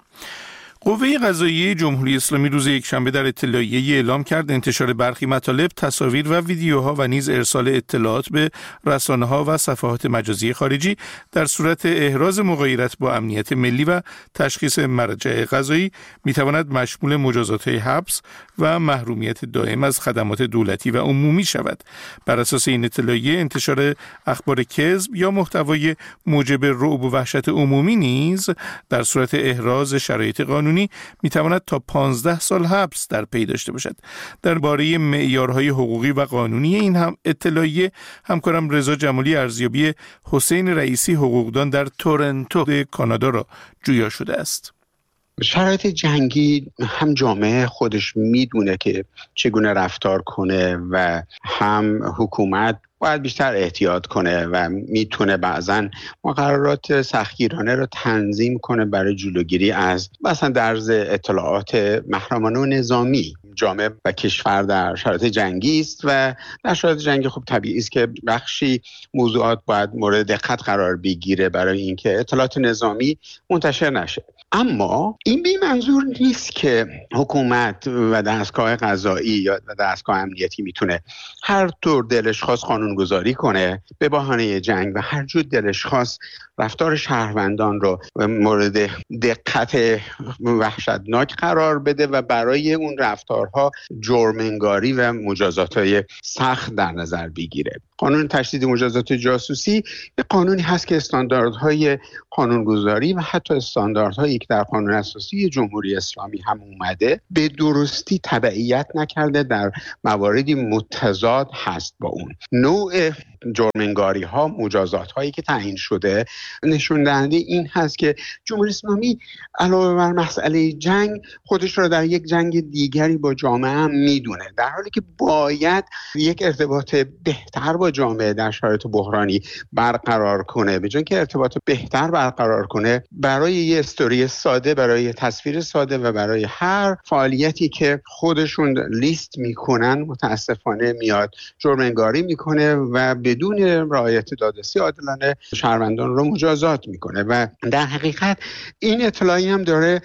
قوه قضاییه جمهوری اسلامی روز یکشنبه در اطلاعیه‌ای اعلام کرد انتشار برخی مطالب، تصاویر و ویدیوها و نیز ارسال اطلاعات به رسانه‌ها و صفحات مجازی خارجی در صورت احراز مغایرت با امنیت ملی و تشخیص مرجع قضایی می‌تواند مشمول مجازات‌های حبس و محرومیت دائم از خدمات دولتی و عمومی شود. بر اساس این اطلاعیه انتشار اخبار کذب یا محتوای موجب رعب و وحشت عمومی نیز در صورت احراز شرایط قانونی میتواند تا پانزده سال حبس در پی داشته باشد. درباره معیارهای حقوقی و قانونی این هم اطلاعیه همکارم رضا جمالی ارزیابی حسین رئیسی حقوقدان در تورنتو کانادا را جویا شده است. شرایط جنگی هم جامعه خودش میدونه که چگونه رفتار کنه و هم حکومت باید بیشتر احتیاط کنه و میتونه بعضن مقررات سختگیرانه رو تنظیم کنه برای جلوگیری از مثلا درز اطلاعات محرمانه و نظامی. جامعه و کشور در شرایط جنگی است و در شرایط جنگی خب طبیعی است که بخشی موضوعات باید مورد دقت قرار بگیره برای اینکه اطلاعات نظامی منتشر نشه. اما این بی منظور نیست که حکومت و دستگاه قضایی یا دستگاه امنیتی میتونه هر طور دلش خواست قانونگذاری کنه به بهانه جنگ و هر جور دلش خواست رفتار شهروندان رو مورد دقت وحشتناک قرار بده و برای اون رفتارها جرم‌انگاری و مجازات‌های سخت در نظر بگیره. قانون تشدید مجازات جاسوسی یک قانونی هست که استانداردهای قانونگذاری و حتی استانداردهایی که در قانون اساسی جمهوری اسلامی هم اومده به درستی تبعیت نکرده، در مواردی متضاد هست با اون. نوع جرم‌انگاری ها، مجازات هایی که تعیین شده نشون دهنده این هست که جمهوری اسلامی علاوه بر مسئله جنگ خودش را در یک جنگ دیگری با جامعه هم میدونه، در حالی که باید یک ارتباط بهتر با جامعه در شرایط بحرانی برقرار کنه. به جای اینکه ارتباط بهتر برقرار کنه، برای یه استوری ساده، برای یه تصویر ساده و برای هر فعالیتی که خودشون لیست میکنن متاسفانه میاد جرم انگاری میکنه و بدون رعایت دادرسی عادلانه شهروندان رو مجازات میکنه. و در حقیقت این اطلاعی هم داره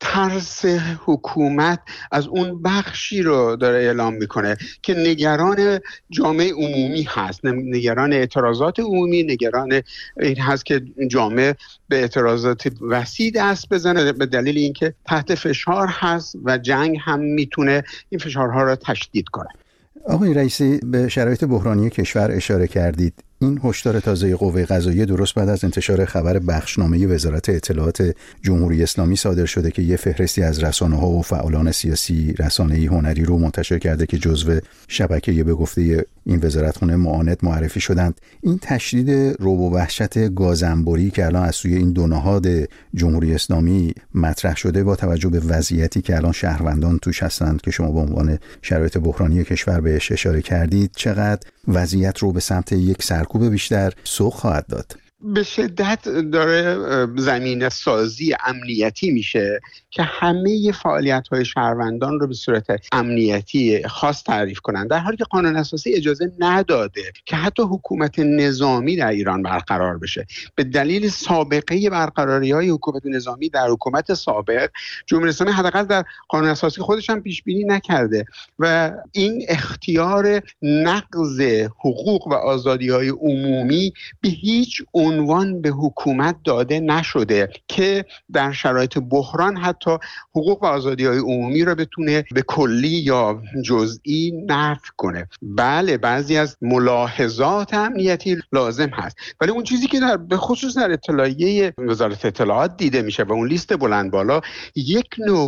ترس حکومت از اون بخشی رو داره اعلام میکنه که نگران جامعه عمومی هست، نگران اعتراضات عمومی، نگران این هست که جامعه به اعتراضات وسیع دست بزنه به دلیل اینکه تحت فشار هست و جنگ هم میتونه این فشارها رو تشدید کنه. آقای رئیسی، به شرایط بحرانی کشور اشاره کردید. این هشدار تازه قوه قضاییه درست بعد از انتشار خبر بخشنامه وزارت اطلاعات جمهوری اسلامی صادر شده که یه فهرستی از رسانه‌ها و فعالان سیاسی، رسانه‌ای هنری رو منتشر کرده که جزو شبکه به گفته این وزارتخونه معاند معرفی شدند. این تشدید رعب و وحشت گازنبوری که الان از سوی این دو نهاد جمهوری اسلامی مطرح شده با توجه به وضعیتی که الان شهروندان توش هستند که شما به عنوان شرایط بحرانی کشور بهش اشاره کردید، چقدر وضعیت رو به سمت یک سرکوب بیشتر سوق خواهد داد؟ به شدت داره زمینه سازی امنیتی میشه که همه فعالیت‌های شهروندان رو به صورت امنیتی خاص تعریف کنند، در حالی که قانون اساسی اجازه نداده که حتی حکومت نظامی در ایران برقرار بشه. به دلیل سابقه برقراری‌های حکومت نظامی در حکومت سابق، جمهوری اسلامی حداقل در قانون اساسی خودش هم پیش بینی نکرده و این اختیار نقض حقوق و آزادی‌های عمومی به هیچ عنوان به حکومت داده نشده که در شرایط بحران حتی حقوق و آزادی‌های عمومی را بتونه به کلی یا جزئی نفی کنه. بله، بعضی از ملاحظات امنیتی لازم هست، ولی اون چیزی که در به خصوص در اطلاعیه وزارت اطلاعات دیده میشه و اون لیست بلند بالا، یک نوع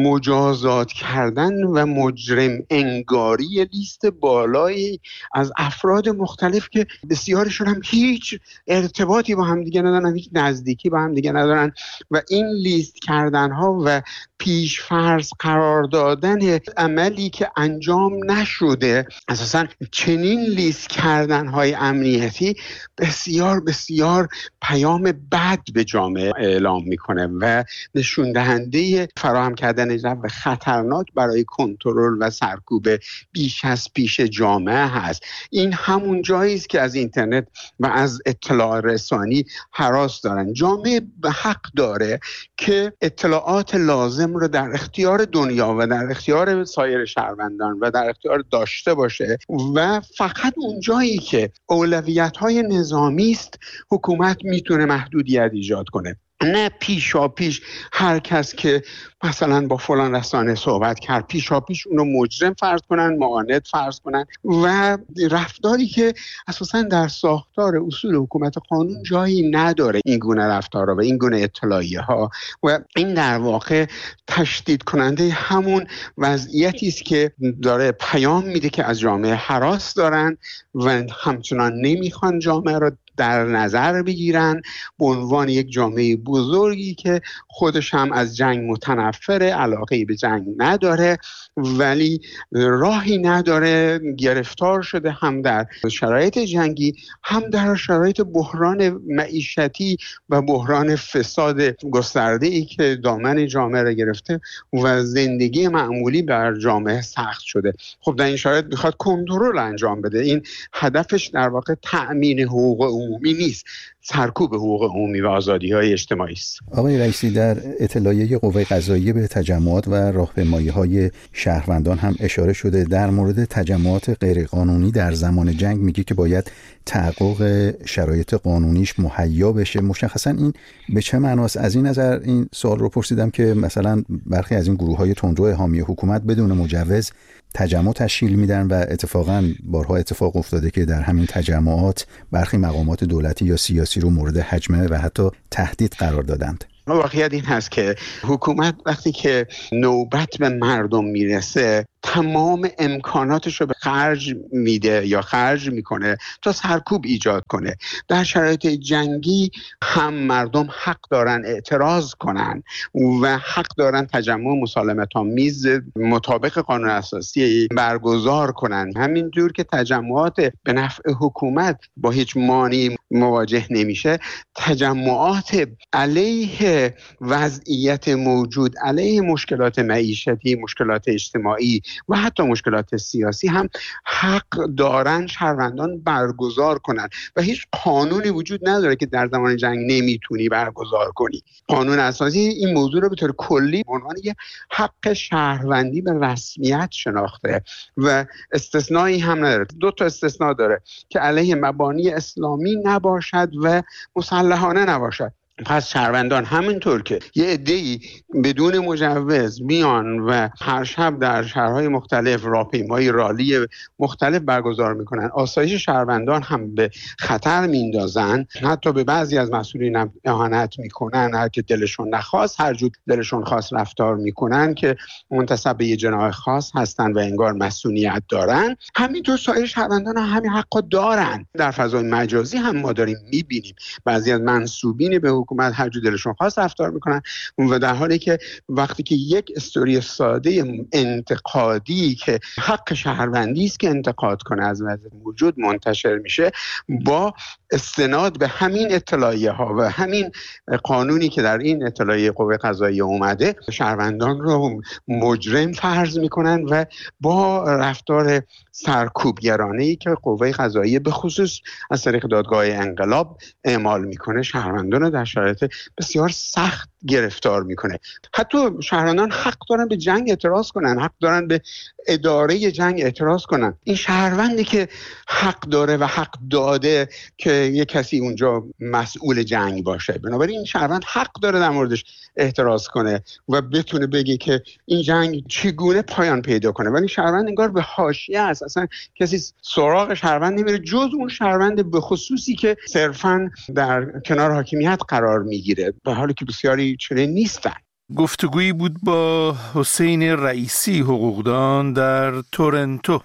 مجازات کردن و مجرم انگاری لیست بالایی از افراد مختلف که بسیارشون هم هیچ ارتباطی با هم دیگه ندارن، هیچ نزدیکی با هم دیگه ندارن و این لیست کردن ها و پیش فرض قرار دادن عملی که انجام نشده، اساساً چنین لیست کردن های امنیتی بسیار بسیار پیام بد به جامعه اعلام میکنه و نشون دهنده فراهم کردن جو خطرناک برای کنترل و سرکوب بیش از پیش جامعه هست. این همون جایی است که از اینترنت و از اطلاع رسانی هراس دارن. جامعه به حق داره که اطلاعات لازم رو در اختیار دنیا و در اختیار سایر شهروندان و در اختیار داشته باشه و فقط اون جایی که اولویت‌های نظامی است حکومت میتونه محدودیت ایجاد کنه، نه پیشا پیش هر کس که مثلا با فلان رسانه صحبت کرد پیشا پیش اونو مجرم فرض کنن، معاند فرض کنن و رفتاری که اساسا در ساختار اصول حکومت قانون جایی نداره این گونه رفتارها و این گونه اطلاعیه ها و این در واقع تشدید کننده همون وضعیتی است که داره پیام میده که از جامعه هراس دارن و همچنان نمیخوان جامعه رو در نظر بگیرن به عنوان یک جامعه بزرگی که خودش هم از جنگ متنفره، علاقه‌ای به جنگ نداره ولی راهی نداره، گرفتار شده هم در شرایط جنگی هم در شرایط بحران معیشتی و بحران فساد گسترده‌ای که دامن جامعه را گرفته و زندگی معمولی بر جامعه سخت شده. خب در این شرایط میخواد کنترل انجام بده. این هدفش در واقع تأمین حقوق عمومی نیست، سرکوب حقوق عمومی و آزادی‌های اجتماعی است. آقای رئیسی، در اطلاعیه قوه قضاییه به تجمعات و راهپیمایی‌های شهروندان هم اشاره شده. در مورد تجمعات غیرقانونی در زمان جنگ میگه که باید تحقق شرایط قانونیش مهیا بشه. مشخصاً این به چه معناست؟ از این نظر این سوال رو پرسیدم که مثلا برخی از این گروه‌های تندرو حامی حکومت بدون مجوز تجمع تشکیل میدن و اتفاقاً بارها اتفاق افتاده که در همین تجمعات برخی مقامات دولتی یا سیاسی رو مورد هجمه و حتی تهدید قرار دادند. واقعیت این هست که حکومت وقتی که نوبت به مردم میرسه تمام امکاناتش رو به خرج میده یا خرج میکنه تا سرکوب ایجاد کنه. در شرایط جنگی هم مردم حق دارن اعتراض کنن و حق دارن تجمع مسالمت‌آمیز مطابق قانون اساسی برگزار کنن، همینجور که تجمعات به نفع حکومت با هیچ مانعی مواجه نمیشه، تجمعات علیه وضعیت موجود، علیه مشکلات معیشتی، مشکلات اجتماعی و حتی مشکلات سیاسی هم حق دارن شهروندان برگزار کنن و هیچ قانونی وجود نداره که در زمان جنگ نمیتونی برگزار کنی. قانون اساسی این موضوع رو به طور کلی به عنوان یه حق شهروندی به رسمیت شناخته و استثنایی هم نداره. دو تا استثناء داره که علیه مبانی اسلامی نباشد و مسلحانه نباشد. پس شهروندان همینطور که یه عده‌ای بدون مجوز میان و هر شب در شهرهای مختلف راهپیمایی رالی مختلف برگزار میکنن، آسایش شهروندان هم به خطر میندازن، حتی به بعضی از مسئولین هم اهانت میکنن، هر که دلشون نخواست هر جور دلشون خواست رفتار میکنن که منتسب به یه جناح خاص هستن و انگار مسئولیت دارن. همینطور سایر شهروندان هم همین حقا دارن. در فضای مجازی هم ما داریم میبینیم بعضی از منسوبین به حکومت هر جور دلشون خواست رفتار میکنن و در حالی که وقتی که یک استوری ساده انتقادی که حق شهروندی است که انتقاد کنه از وضع موجود منتشر میشه، با استناد به همین اطلاعیه ها و همین قانونی که در این اطلاعیه قوه قضاییه اومده، شهروندان رو مجرم فرض میکنن و با رفتار سرکوبگرانه‌ای که قوه قضاییه به خصوص از طریق دادگاه انقلاب اعمال میکنه شهروندان رو در شرایط بسیار سخت گرفتار میکنه. حتی شهروندان حق دارن به جنگ اعتراض کنن، حق دارن به اداره جنگ اعتراض کنن. این شهروندی که حق داره و حق داده که یک کسی اونجا مسئول جنگ باشه، بنابراین این شهروند حق داره در موردش اعتراض کنه و بتونه بگه که این جنگ چگونه پایان پیدا کنه. ولی شهروند انگار به حاشیه است، اصلا کسی سراغ شهروند نمیره جز اون شهروند به خصوصی که صرفاً در کنار حاکمیت قرار میگیره، به حالی که بسیاری چنین نیستن. گفتگویی بود با حسین رئیسی حقوقدان در تورنتو.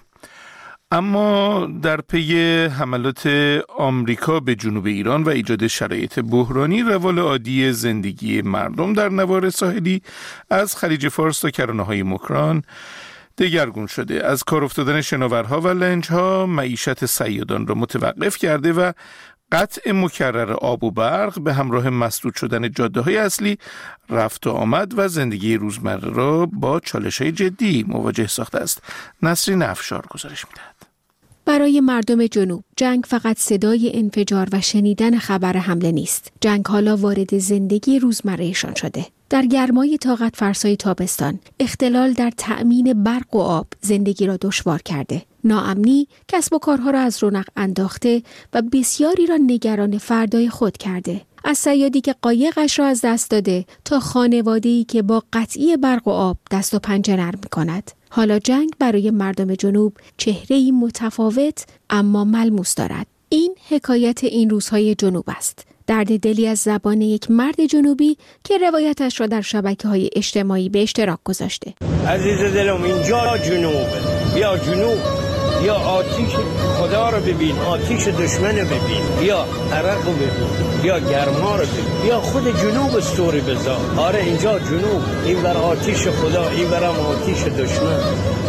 اما در پی حملات آمریکا به جنوب ایران و ایجاد شرایط بحرانی، روال عادی زندگی مردم در نوار ساحلی از خلیج فارس تا کرانه‌های مکران دگرگون شده. از کار افتادن شناورها و لنج‌ها معیشت صیادان را متوقف کرده و قطع مکرر آب و برق به همراه مسدود شدن جاده‌های اصلی رفت و آمد و زندگی روزمره را با چالش‌های جدی مواجه ساخته است. نسرین افشار گزارش می‌دهد. برای مردم جنوب جنگ فقط صدای انفجار و شنیدن خبر حمله نیست. جنگ حالا وارد زندگی روزمرهشان شده. در گرمای طاقت فرسای تابستان، اختلال در تأمین برق و آب زندگی را دشوار کرده. ناامنی کسب و کارها را از رونق انداخته و بسیاری را نگران فردای خود کرده. از صیادی که قایقش را از دست داده تا خانواده‌ای که با قطعی برق و آب دست و پنجه نرم می‌کند. حالا جنگ برای مردم جنوب چهره‌ای متفاوت اما ملموس دارد. این حکایت این روزهای جنوب است. درد دلی از زبان یک مرد جنوبی که روایتش را در شبکه‌های اجتماعی به اشتراک گذاشته. عزیز دلم، اینجا جنوب، بیا جنوب، بیا آتیش خدا رو ببین، آتیش دشمن رو ببین، بیا عرق رو ببین، بیا گرما رو ببین، بیا خود جنوب استوری بذار. آره اینجا جنوب، این بر آتیش خدا، این برم آتیش دشمن.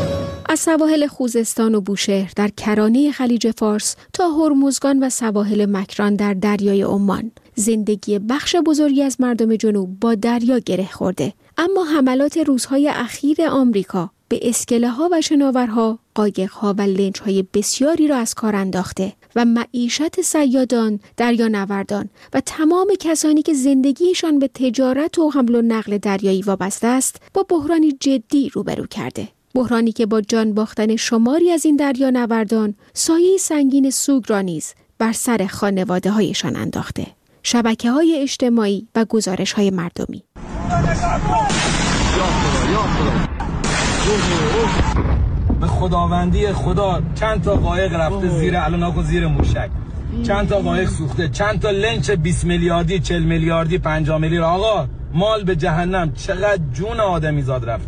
از سواحل خوزستان و بوشهر در کرانه خلیج فارس تا هرمزگان و سواحل مکران در دریای عمان، زندگی بخش بزرگی از مردم جنوب با دریا گره خورده. اما حملات روزهای اخیر آمریکا به اسکله ها و شناورها، قایق ها و لنج های بسیاری را از کار انداخته و معیشت صیادان، دریانوردان و تمام کسانی که زندگیشان به تجارت و حمل و نقل دریایی وابسته است با بحرانی جدی روبرو کرده. بحرانی که با جان باختن شماری از این دریانوردان سایه سنگین سوگ را نیز بر سر خانواده هایشان انداخته. شبکه های اجتماعی و گزارش های مردمی. به خداوندی خدا چند تا قایق رفته زیر الاناکو زیر موشک، چند تا قایق سوخته، چند تا لنچ بیست میلیاردی، چهل میلیاردی، پنجاه میلیارد. آقا مال به جهنم، چقدر جون آدمی زاد رفته.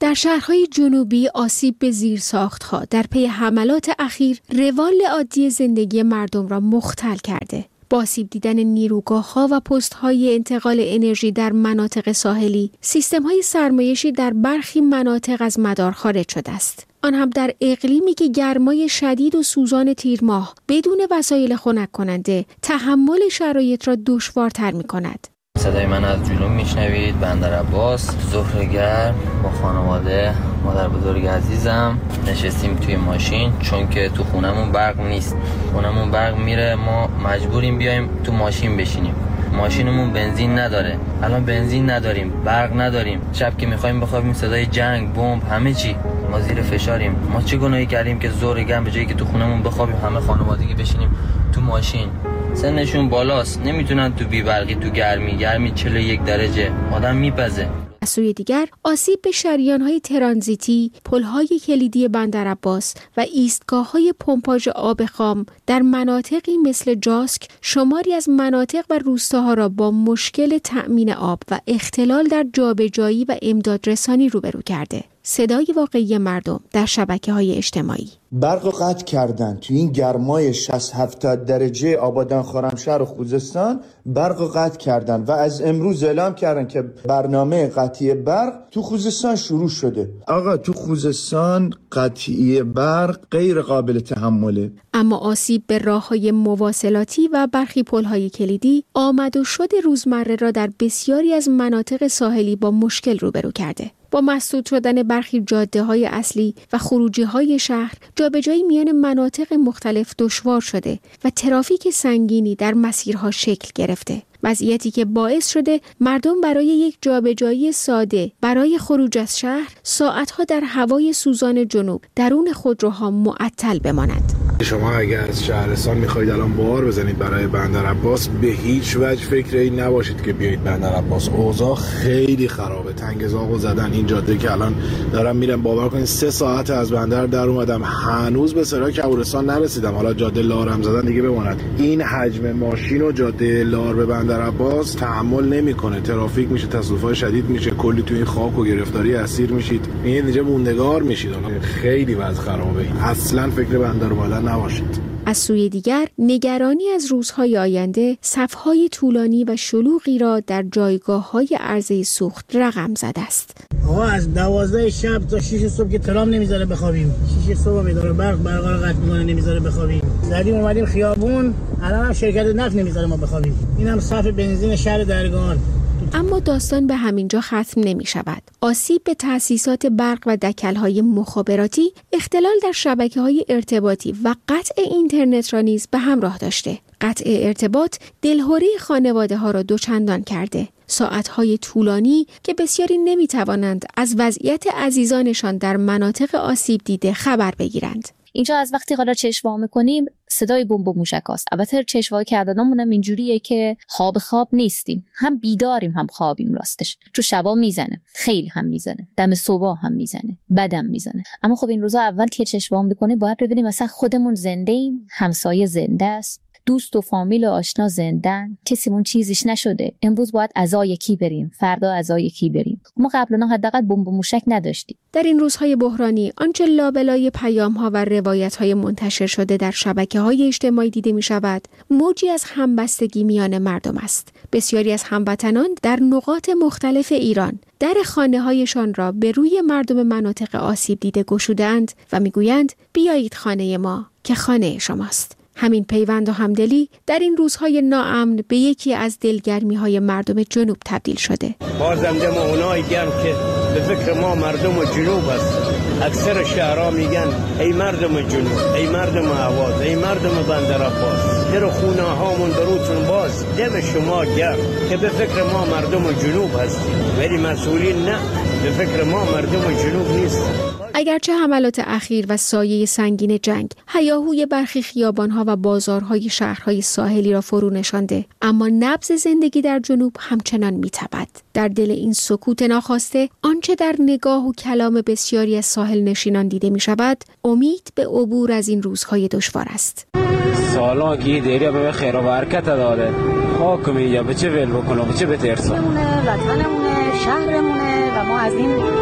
در شهرهای جنوبی آسیب به زیرساخت‌ها در پی حملات اخیر روال عادی زندگی مردم را مختل کرده. با آسیب دیدن نیروگاه‌ها و پست‌های انتقال انرژی در مناطق ساحلی، سیستم‌های سرمایشی در برخی مناطق از مدار خارج شده است. آن هم در اقلیمی که گرمای شدید و سوزان تیر ماه بدون وسایل خنک کننده تحمل شرایط را دشوارتر می‌کند. صدای من از جنوب میشنوید. بندر عباس، ظهر گرم با خانواده، مادر بزرگ عزیزم نشستیم توی ماشین چون که تو خونمون برق نیست. خونمون برق میره، ما مجبوریم بیایم تو ماشین بشینیم. ماشینمون بنزین نداره. الان بنزین نداریم، برق نداریم. شب که میخوایم بخوابیم صدای جنگ، بمب، همه چی. ما زیر فشاریم. ما چه گناهی کردیم که ظهر گرم به جایی که تو خونمون بخوابیم همه خانوادگی بشینیم تو ماشین؟ سنشون بالاست، نمیتونن تو بی‌برقی، تو گرمی گرمی چهل و یک درجه آدم میپزه. از سوی دیگر آسیب به شریان‌های ترانزیتی، پل‌های کلیدی بندر عباس و ایستگاه‌های پمپاژ آب خام در مناطقی مثل جاسک شماری از مناطق و روستاها را با مشکل تأمین آب و اختلال در جابجایی و امدادرسانی روبرو کرده. صدای واقعی مردم در شبکه‌های اجتماعی. برق رو قطع کردن توی این گرمای شصت هفتاد درجه آبادان، خرمشهر و خوزستان برق رو قطع کردن و از امروز اعلام کردن که برنامه قطعی برق تو خوزستان شروع شده. آقا تو خوزستان قطعی برق غیر قابل تحمله. اما آسیب به راه‌های مواصلاتی و برخی پل‌های کلیدی آمد و شد روزمره را در بسیاری از مناطق ساحلی با مشکل روبرو کرده. با مسدود شدن برخی جاده‌های اصلی و خروجی‌های شهر، جابجایی میان مناطق مختلف دشوار شده و ترافیک سنگینی در مسیرها شکل گرفته. وضعیتی که باعث شده مردم برای یک جابجایی ساده برای خروج از شهر ساعتها در هوای سوزان جنوب درون خودروها معطل بمانند. شما اگر از شهرستان میخواید الان بار بزنید برای بندر عباس، به هیچ وجه فکر این نباشید که بیایید بندر عباس. اوضاع خیلی خرابه. تنگزاغو زدن این جاده که الان دارم میرم، باور کنید سه ساعت از بندر در اومدم هنوز به سرای کبورستان نرسیدم. حالا جاده لارم زدن دیگه بماند. این حجم ماشین و جاده لار به بندر عباس تحمل نمیکنه. ترافیک میشه، تصادفات شدید میشه، کلی تو این خاک و گرفتاری اسیر میشید. این اینجا موندگار میشید. خیلی وضع خرابه. اصلا فکر بندر اومدن نباشید. از سوی دیگر نگرانی از روزهای آینده صفهای طولانی و شلوغی را در جایگاه‌های عرضه سوخت رقم زده است. آقا از دوازده شب تا شش صبح که ترام نمیذاره بخوابیم. شش صبح میداره برق برق قطع میکنه نمیذاره بخوابیم. زدیم اومدیم خیابون، الان هم شرکت نفت نمیذاره ما بخوابیم. اینم صف بنزین شهر درگان. اما داستان به همینجا ختم نمی شود. آسیب به تأسیسات برق و دکل‌های مخابراتی، اختلال در شبکه‌های ارتباطی و قطع اینترنت را نیز به همراه داشته. قطع ارتباط دلهره خانواده‌ها را دوچندان کرده. ساعت‌های طولانی که بسیاری نمی‌توانند از وضعیت عزیزانشان در مناطق آسیب دیده خبر بگیرند. اینجا از وقتی حالا چشم وا می‌کنیم صدای بمب و موشکاست. البته چشم وا کردنمون هم اینجوریه که خواب خواب نیستیم، هم بیداریم هم خوابیم. راستش تو شبا میزنه، خیلی هم میزنه، دم صبح هم میزنه، بدم میزنه. اما خب این روزا اول که چشم وا می‌کنیم باید ببینیم مثلا خودمون زنده ایم، همسایه زنده است، دوست و فامیل و آشنا زندن، کسیمون چیزیش نشده. امروز باید عزای کی بریم، فردا عزای کی بریم. ما قبلا حداقل بمب و موشک نداشتیم. در این روزهای بحرانی آنچه لابلای پیام‌ها و روایت‌های منتشر شده در شبکه‌های اجتماعی دیده می‌شود، موجی از همبستگی میان مردم است. بسیاری از هموطنان در نقاط مختلف ایران در خانه‌هایشان را به روی مردم مناطق آسیب دیده گشودند و می‌گویند بیایید خانه ما که خانه شماست. همین پیوند و همدلی در این روزهای ناامن به یکی از دلگرمی‌های مردم جنوب تبدیل شده. بازم دم اونایی گرم که به فکر ما مردم جنوب است. اکثر شهرها میگن ای مردم جنوب، ای مردم اهواز، ای مردم بندر عباس، در خونه هامون دروتون باز. دم شما گرم که به فکر ما مردم جنوب هستیم، ولی مسئولین نه، به فکر ما مردم جنوب نیست. اگرچه حملات اخیر و سایه سنگین جنگ هیاهوی برخی خیابان‌ها و بازارهای شهرهای ساحلی را فرو نشانده، اما نبض زندگی در جنوب همچنان می‌تپد. در دل این سکوت ناخواسته آنچه در نگاه و کلام بسیاری از ساحل نشینان دیده می‌شود، امید به عبور از این روزهای دشوار است. سالا که دیریا به خیر و برکت داده، خاک میگه به چه ول بکنه، به چه بترسه. وطنمونه، شهرمونه و ما از این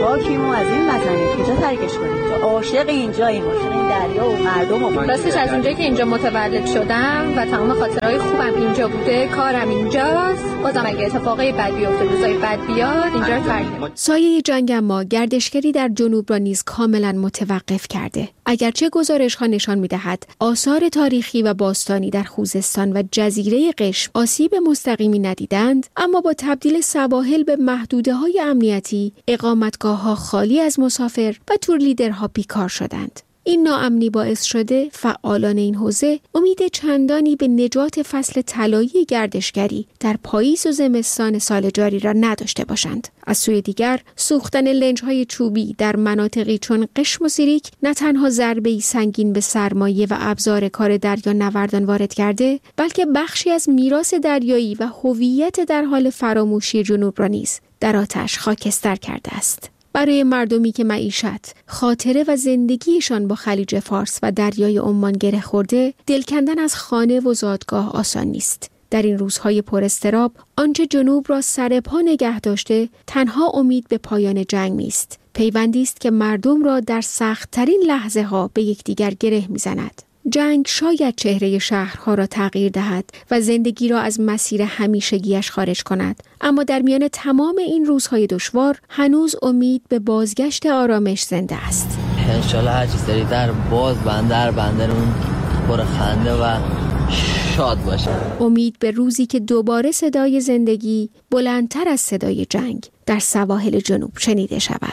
خاکیمو از این وطنه کجا ترکش کنیم؟ عاشق اینجاییم، عاشق این دریا و مردم و راستش از اونجایی که اینجا متولد شدم و تمام خاطرهای خوبم اینجا بوده، کارم اینجاست، بازم اگه اتفاقای بد بیفته، روزای بد بیاد، اینجا رو ترک نمی‌کنم. سایه جنگ اما گردشگری در جنوب را نیز کاملا متوقف کرده. اگرچه گزارش‌ها نشان می‌دهد آثار تاریخی و باستانی در خوزستان و جزیره قشم آسیب مستقیمی ندیدند، اما با تبدیل سواحل به محدوده‌های امنیتی، اقامتگاه‌ها خالی از مسافر و تور لیدرها بیکار شدند. این ناامنی باعث شده فعالان این حوزه امید چندانی به نجات فصل طلایی گردشگری در پاییز و زمستان سال جاری را نداشته باشند. از سوی دیگر سوختن لنج‌های چوبی در مناطقی چون قشم و سیریک نه تنها ضربه‌ای سنگین به سرمایه و ابزار کار دریا نوردان وارد کرده، بلکه بخشی از میراث دریایی و هویت در حال فراموشی جنوب را نیز در آتش خاکستر کرده است. برای مردمی که معیشت، خاطره و زندگیشان با خلیج فارس و دریای عمان گره خورده، دل کندن از خانه و زادگاه آسان نیست. در این روزهای پر اضطراب، آنچه جنوب را سر پا نگه داشته، تنها امید به پایان جنگ نیست. پیوندی است که مردم را در سخت‌ترین لحظه ها به یکدیگر گره می‌زند. جنگ شاید چهره شهرها را تغییر دهد و زندگی را از مسیر همیشگیش خارج کند، اما در میان تمام این روزهای دشوار هنوز امید به بازگشت آرامش زنده است. انشالله هر چی سریعتر باز بندر بندرون پر خنده و شاد باشه. امید به روزی که دوباره صدای زندگی بلندتر از صدای جنگ در سواحل جنوب شنیده شود.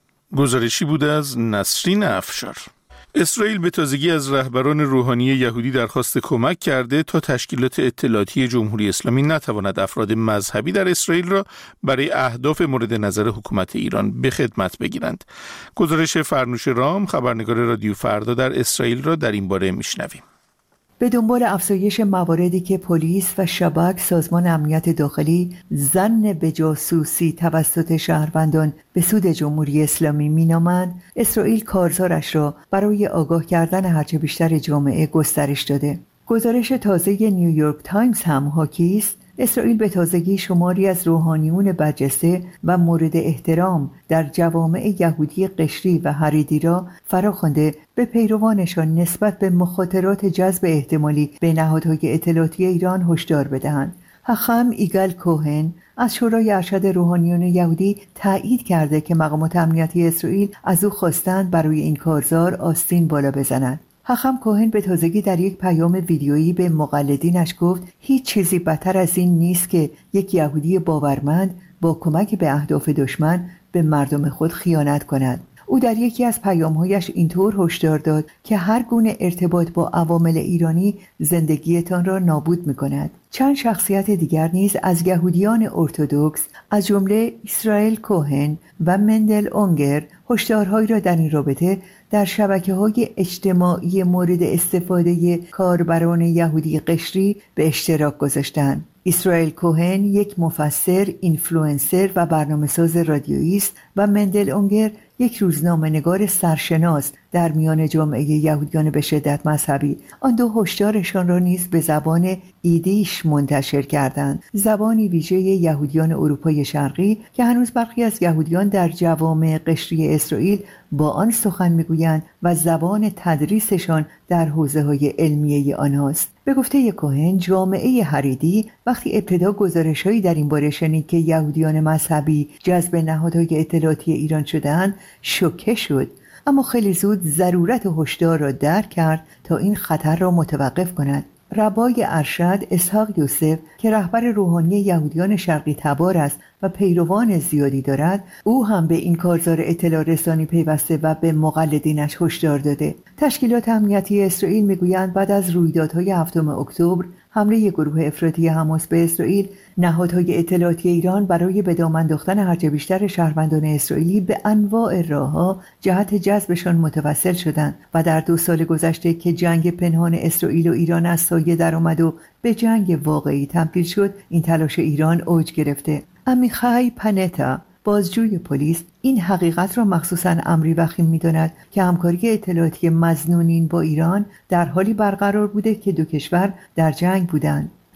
گزارشی بود از نسرین افشار. اسرائیل به تازگی از رهبران روحانی یهودی درخواست کمک کرده تا تشکیلات اطلاعاتی جمهوری اسلامی نتواند افراد مذهبی در اسرائیل را برای اهداف مورد نظر حکومت ایران به خدمت بگیرند. گزارش فرنوش رام، خبرنگار رادیو فردا در اسرائیل، را در این باره میشنویم. به دنبال افزایش مواردی که پلیس و شباک سازمان امنیت داخلی ظن به جاسوسی توسط شهروندان به سود جمهوری اسلامی مینامند، اسرائیل کارزارش را برای آگاه کردن هرچه بیشتر جامعه گسترش داده. گزارش تازه نیویورک تایمز هم حاکی است اسرائیل به تازگی شماری از روحانیون برجسته و مورد احترام در جوامع یهودی قشری و حریدی را فراخوانده به پیروانشان نسبت به مخاطرات جذب احتمالی به نهادهای اطلاعاتی ایران هشدار بدهند. حخام ایگل کوهن از شورای ارشد روحانیون یهودی تایید کرده که مقامات امنیتی اسرائیل از او خواستند برای این کارزار آستین بالا بزنند. حخام کوهن به تازگی در یک پیام ویدیویی به مقلدینش گفت هیچ چیزی بدتر از این نیست که یک یهودی باورمند با کمک به اهداف دشمن به مردم خود خیانت کند. او در یکی از پیام‌هایش اینطور هشدار داد که هر گونه ارتباط با عوامل ایرانی زندگیتان را نابود می‌کند. چند شخصیت دیگر نیز از یهودیان ارتدوکس از جمله اسرائیل کوهن و مندل اونگر هشدارهایی را در این رابطه در شبکه‌های اجتماعی مورد استفاده کاربران یهودی قشری به اشتراک گذاشتند. اسرائیل کوهن یک مفسر، اینفلوئنسر و برنامه‌ساز رادیویی است و مندل اونگر یک روزنامه‌نگار سرشناس در میان جامعه یهودیان به شدت مذهبی. آن دو هشدارشان را نیز به زبان ایدیش منتشر کردند، زبانی ویژه یهودیان اروپای شرقی که هنوز برخی از یهودیان در جوامع قشری اسرائیل با آن سخن میگویند و زبان تدریسشان در حوزه‌های علمیه آنهاست. به گفته کوهن، جامعه حریدی وقتی ابتدا گزارش‌هایی در این باره شنید که یهودیان مذهبی جذب نهادهای اطلاعاتی ایران شدند، شوکه شد، اما خیلی زود ضرورت هشدار را درک کرد تا این خطر را متوقف کند. ربای ارشد اسحاق یوسف که رهبر روحانی یهودیان شرقی تبار است و پیروان زیادی دارد، او هم به این کارزار اطلاع رسانی پیوسته و به مقلدینش هشدار داده. تشکیلات امنیتی اسرائیل میگویند بعد از رویدادهای هفتم اکتبر، حمله گروه افراطی حماس به اسرائیل، نهادهای اطلاعاتی ایران برای به دام انداختن هرچه بیشتر شهروندان اسرائیلی به انواع راه‌ها جهت جذبشان متوسل شدند و در دو سال گذشته که جنگ پنهان اسرائیل و ایران از سایه درآمد و به جنگ واقعی تبدیل شد، این تلاش ایران اوج گرفته. عمیخای پنتا، بازجوی پلیس، این حقیقت را مخصوصاً امری وخیم می‌داند که همکاری اطلاعاتی مظنونین با ایران در حالی برقرار بوده که دو کشور در جنگ بودند.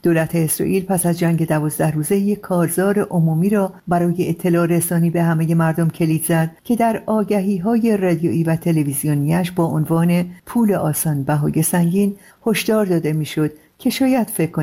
دولت اسرائیل پس از جنگ دوازده روزه یک کارزار عمومی را برای اطلاع رسانی به همه مردم کلید زد که در آگهی‌های رادیویی و تلویزیونیش با عنوان پول آسان بهای سنگین هشدار داده میشد که شاید فکر کنید